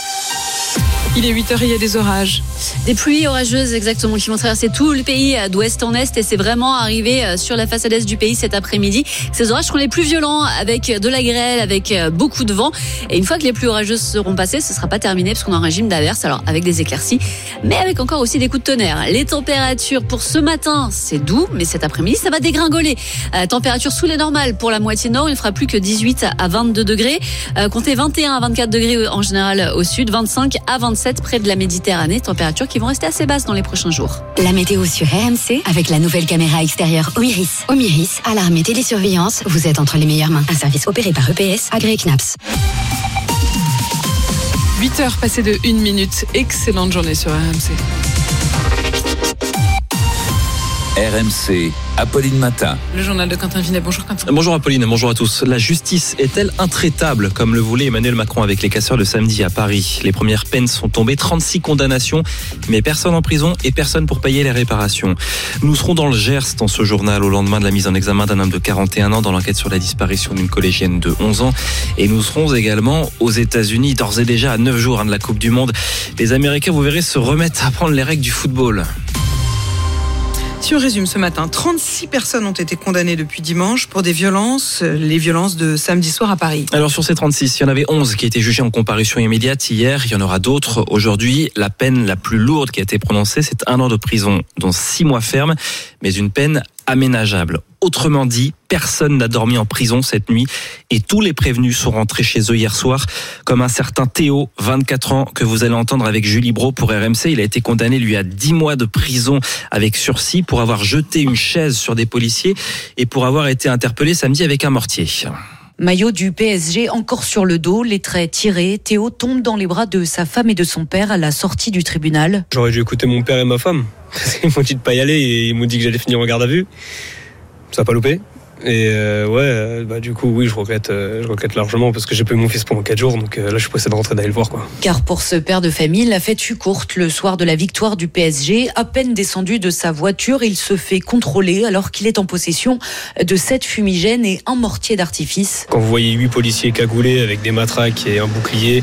Il est huit heures, il y a des orages. Des pluies orageuses exactement qui vont traverser tout le pays d'ouest en est et c'est vraiment arrivé sur la façade est du pays cet après-midi. Ces orages seront les plus violents avec de la grêle, avec beaucoup de vent. Et une fois que les pluies orageuses seront passées, ce ne sera pas terminé parce qu'on est en régime d'averse, alors avec des éclaircies, mais avec encore aussi des coups de tonnerre. Les températures pour ce matin, c'est doux, mais cet après-midi, ça va dégringoler. Euh, température sous les normales pour la moitié nord, il ne fera plus que dix-huit à vingt-deux degrés. Euh, comptez vingt et un à vingt-quatre degrés en général au sud, vingt-cinq à vingt-sept près de la Méditerranée, températures qui vont rester assez basses dans les prochains jours. La météo sur R M C avec la nouvelle caméra extérieure Omiris. Omiris, alarme et télésurveillance, vous êtes entre les meilleures mains. Un service opéré par E P S, agréé C N A P S. huit heures passées de une minute. Excellente journée sur R M C. R M C, Apolline Matin. Le journal de Quentin Vinet. Bonjour Quentin. Bonjour Apolline, bonjour à tous. La justice est-elle intraitable comme le voulait Emmanuel Macron avec les casseurs le samedi à Paris? Les premières peines sont tombées, trente-six condamnations, mais personne en prison et personne pour payer les réparations. Nous serons dans le Gers dans ce journal au lendemain de la mise en examen d'un homme de quarante et un ans dans l'enquête sur la disparition d'une collégienne de onze ans. Et nous serons également aux États-Unis, d'ores et déjà à neuf jours hein, de la Coupe du Monde. Les Américains, vous verrez, se remettent à prendre les règles du football. Si on résume ce matin, trente-six personnes ont été condamnées depuis dimanche pour des violences, les violences de samedi soir à Paris. Alors sur ces trente-six, il y en avait onze qui étaient jugés en comparution immédiate hier. Il y en aura d'autres aujourd'hui. La peine la plus lourde qui a été prononcée, c'est un an de prison, dont six mois ferme, mais une peine aménageable. Autrement dit, personne n'a dormi en prison cette nuit et tous les prévenus sont rentrés chez eux hier soir, comme un certain Théo, vingt-quatre ans, que vous allez entendre avec Julie Brault pour R M C. Il a été condamné, lui, à dix mois de prison avec sursis pour avoir jeté une chaise sur des policiers et pour avoir été interpellé samedi avec un mortier. Maillot du P S G encore sur le dos, les traits tirés. Théo tombe dans les bras de sa femme et de son père à la sortie du tribunal. J'aurais dû écouter mon père et ma femme. Ils m'ont dit de pas y aller et ils m'ont dit que j'allais finir en garde à vue. Ça n'a pas loupé. Et euh, ouais, bah du coup, oui, je regrette, euh, je regrette largement parce que j'ai pas eu mon fils pendant quatre jours, donc euh, là, je suis pressé de rentrer d'aller le voir, quoi. Car pour ce père de famille, la fête fut courte. Le soir de la victoire du P S G, à peine descendu de sa voiture, il se fait contrôler alors qu'il est en possession de sept fumigènes et un mortier d'artifice. Quand vous voyez huit policiers cagoulés avec des matraques et un bouclier,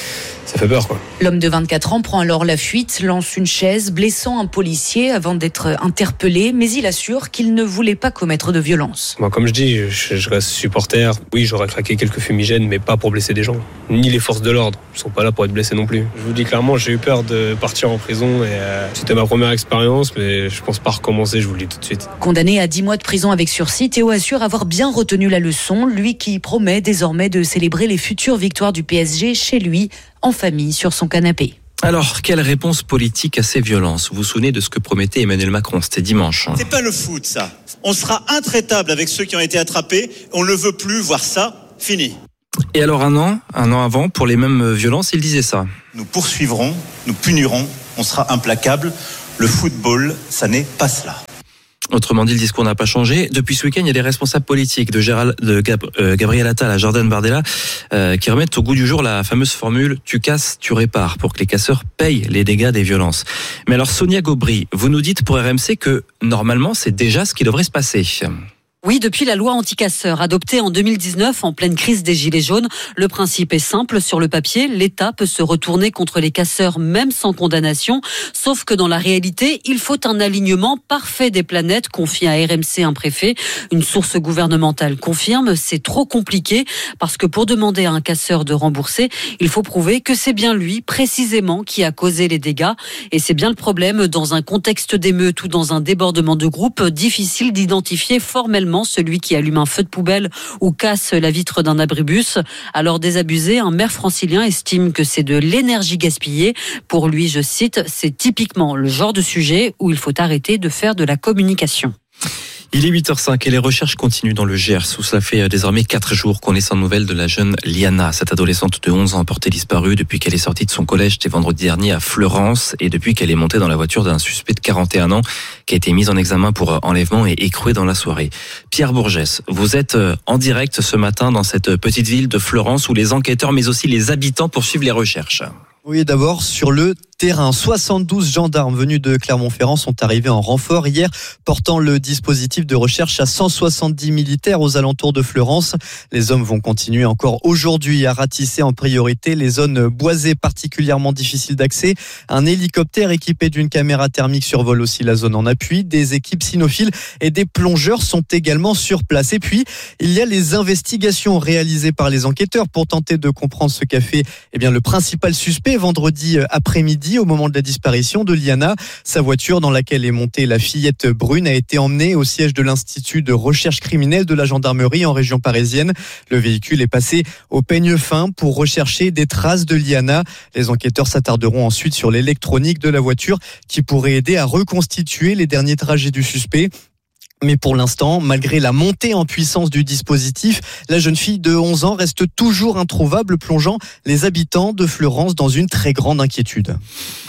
ça fait peur, quoi. L'homme de vingt-quatre ans prend alors la fuite, lance une chaise, blessant un policier avant d'être interpellé, mais il assure qu'il ne voulait pas commettre de violence. Moi, comme je dis, je, je reste supporter. Oui, j'aurais craqué quelques fumigènes, mais pas pour blesser des gens. Ni les forces de l'ordre. Ils sont pas là pour être blessés non plus. Je vous dis clairement, j'ai eu peur de partir en prison et euh, c'était ma première expérience, mais je pense pas recommencer, je vous le dis tout de suite. Condamné à dix mois de prison avec sursis, Théo assure avoir bien retenu la leçon, lui qui promet désormais de célébrer les futures victoires du P S G chez lui, en famille, sur son canapé. Alors, quelle réponse politique à ces violences? Vous vous souvenez de ce que promettait Emmanuel Macron, c'était dimanche. C'est pas le foot, ça. On sera intraitable avec ceux qui ont été attrapés. On ne veut plus voir ça. Fini. Et alors un an, un an avant, pour les mêmes violences, il disait ça. Nous poursuivrons, nous punirons, on sera implacable. Le football, ça n'est pas cela. Autrement dit, le discours n'a pas changé. Depuis ce week-end, il y a des responsables politiques de, Gérald, de Gab, euh, Gabriel Attal à Jordan Bardella euh, qui remettent au goût du jour la fameuse formule « tu casses, tu répares » pour que les casseurs payent les dégâts des violences. Mais alors Sonia Gobry, vous nous dites pour R M C que normalement c'est déjà ce qui devrait se passer. Oui, depuis la loi anti-casseurs adoptée en deux mille dix-neuf en pleine crise des Gilets jaunes, le principe est simple. Sur le papier, l'État peut se retourner contre les casseurs même sans condamnation. Sauf que dans la réalité, il faut un alignement parfait des planètes, confie à R M C un préfet. Une source gouvernementale confirme, c'est trop compliqué parce que pour demander à un casseur de rembourser, il faut prouver que c'est bien lui, précisément, qui a causé les dégâts. Et c'est bien le problème dans un contexte d'émeute ou dans un débordement de groupe, difficile d'identifier formellement celui qui allume un feu de poubelle ou casse la vitre d'un abribus. Alors désabusé, un maire francilien estime que c'est de l'énergie gaspillée. Pour lui, je cite, c'est typiquement le genre de sujet où il faut arrêter de faire de la communication. Il est huit heures cinq et les recherches continuent dans le Gers où cela fait désormais quatre jours qu'on est sans nouvelles de la jeune Liana. Cette adolescente de onze ans portée disparue depuis qu'elle est sortie de son collège c'était vendredi dernier à Fleurance et depuis qu'elle est montée dans la voiture d'un suspect de quarante et un ans qui a été mis en examen pour enlèvement et écroué dans la soirée. Pierre Bourgès, vous êtes en direct ce matin dans cette petite ville de Fleurance où les enquêteurs mais aussi les habitants poursuivent les recherches. Oui, d'abord sur le terrain. soixante-douze gendarmes venus de Clermont-Ferrand sont arrivés en renfort hier, portant le dispositif de recherche à cent soixante-dix militaires aux alentours de Fleurance. Les hommes vont continuer encore aujourd'hui à ratisser en priorité les zones boisées particulièrement difficiles d'accès. Un hélicoptère équipé d'une caméra thermique survole aussi la zone en appui. Des équipes cynophiles et des plongeurs sont également sur place. Et puis, il y a les investigations réalisées par les enquêteurs pour tenter de comprendre ce qu'a fait eh bien, le principal suspect vendredi après-midi au moment de la disparition de Liana. Sa voiture dans laquelle est montée la fillette brune a été emmenée au siège de l'Institut de recherche criminelle de la gendarmerie en région parisienne. Le véhicule est passé au peigne fin pour rechercher des traces de Liana. Les enquêteurs s'attarderont ensuite sur l'électronique de la voiture qui pourrait aider à reconstituer les derniers trajets du suspect. Mais pour l'instant, malgré la montée en puissance du dispositif, la jeune fille de onze ans reste toujours introuvable, plongeant les habitants de Fleurance dans une très grande inquiétude.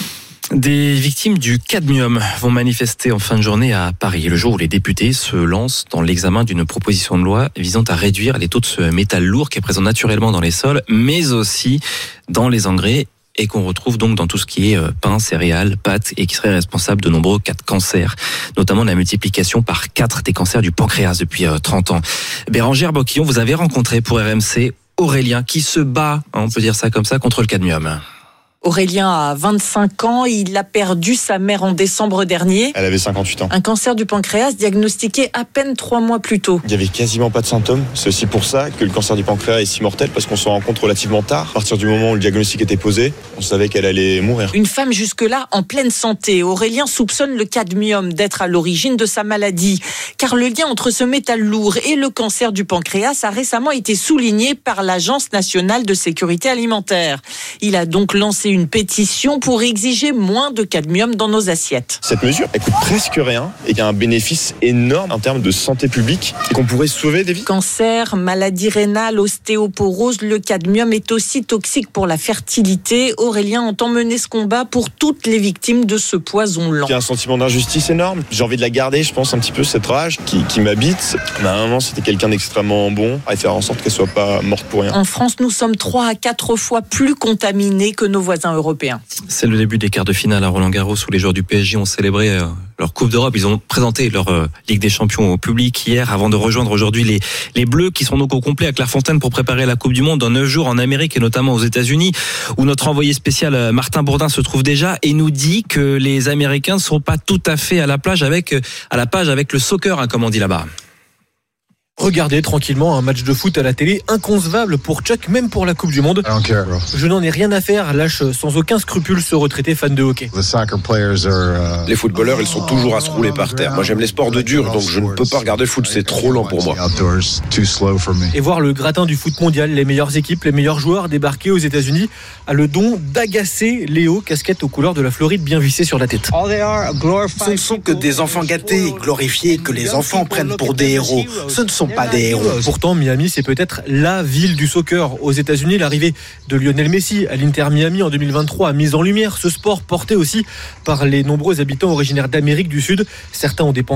Des victimes du cadmium vont manifester en fin de journée à Paris, le jour où les députés se lancent dans l'examen d'une proposition de loi visant à réduire les taux de ce métal lourd qui est présent naturellement dans les sols, mais aussi dans les engrais et qu'on retrouve donc dans tout ce qui est pain, céréales, pâtes et qui serait responsable de nombreux cas de cancer, notamment la multiplication par quatre des cancers du pancréas depuis trente ans. Bérangère Boquillon, vous avez rencontré pour R M C Aurélien qui se bat, on peut dire ça comme ça, contre le cadmium. Aurélien a vingt-cinq ans, il a perdu sa mère en décembre dernier. Elle avait cinquante-huit ans. Un cancer du pancréas diagnostiqué à peine trois mois plus tôt. Il n'y avait quasiment pas de symptômes. C'est aussi pour ça que le cancer du pancréas est si mortel, parce qu'on s'en rend compte relativement tard. À partir du moment où le diagnostic était posé, on savait qu'elle allait mourir. Une femme jusque-là en pleine santé. Aurélien soupçonne le cadmium d'être à l'origine de sa maladie. Car le lien entre ce métal lourd et le cancer du pancréas a récemment été souligné par l'Agence nationale de sécurité alimentaire. Il a donc lancé une une pétition pour exiger moins de cadmium dans nos assiettes. Cette mesure, elle coûte presque rien et il y a un bénéfice énorme en termes de santé publique et qu'on pourrait sauver des vies. Cancer, maladie rénale, ostéoporose, le cadmium est aussi toxique pour la fertilité. Aurélien entend mener ce combat pour toutes les victimes de ce poison lent. Il y a un sentiment d'injustice énorme. J'ai envie de la garder, je pense, un petit peu cette rage qui, qui m'habite. Mais à un moment, c'était quelqu'un d'extrêmement bon et faire en sorte qu'elle soit pas morte pour rien. En France, nous sommes trois à quatre fois plus contaminés que nos voisins européens. C'est le début des quarts de finale à Roland-Garros où les joueurs du P S G ont célébré euh, leur Coupe d'Europe. Ils ont présenté leur euh, Ligue des Champions au public hier avant de rejoindre aujourd'hui les, les Bleus qui sont donc au complet à Clairefontaine pour préparer la Coupe du Monde dans neuf jours en Amérique et notamment aux États-Unis où notre envoyé spécial Martin Bourdin se trouve déjà et nous dit que les Américains ne sont pas tout à fait à la plage avec, à la page avec le soccer, hein, comme on dit là-bas. Regarder tranquillement un match de foot à la télé, inconcevable pour Chuck, même pour la Coupe du Monde. Je n'en ai rien à faire, lâche sans aucun scrupule ce retraité fan de hockey. Les footballeurs, ils sont toujours à se rouler par terre. Moi, j'aime les sports de dur, donc je ne peux pas regarder le foot, c'est trop lent pour moi. Et voir le gratin du foot mondial, les meilleures équipes, les meilleurs joueurs débarquer aux États-Unis, a le don d'agacer Léo, casquette aux couleurs de la Floride bien vissée sur la tête. Ce ne sont que des enfants gâtés, glorifiés, que les enfants prennent pour des héros. Ce ne sont pas des héros. Pourtant, Miami, c'est peut-être la ville du soccer. Aux États-Unis, l'arrivée de Lionel Messi à l'Inter Miami en deux mille vingt-trois a mis en lumière ce sport porté aussi par les nombreux habitants originaires d'Amérique du Sud. Certains ont dépensé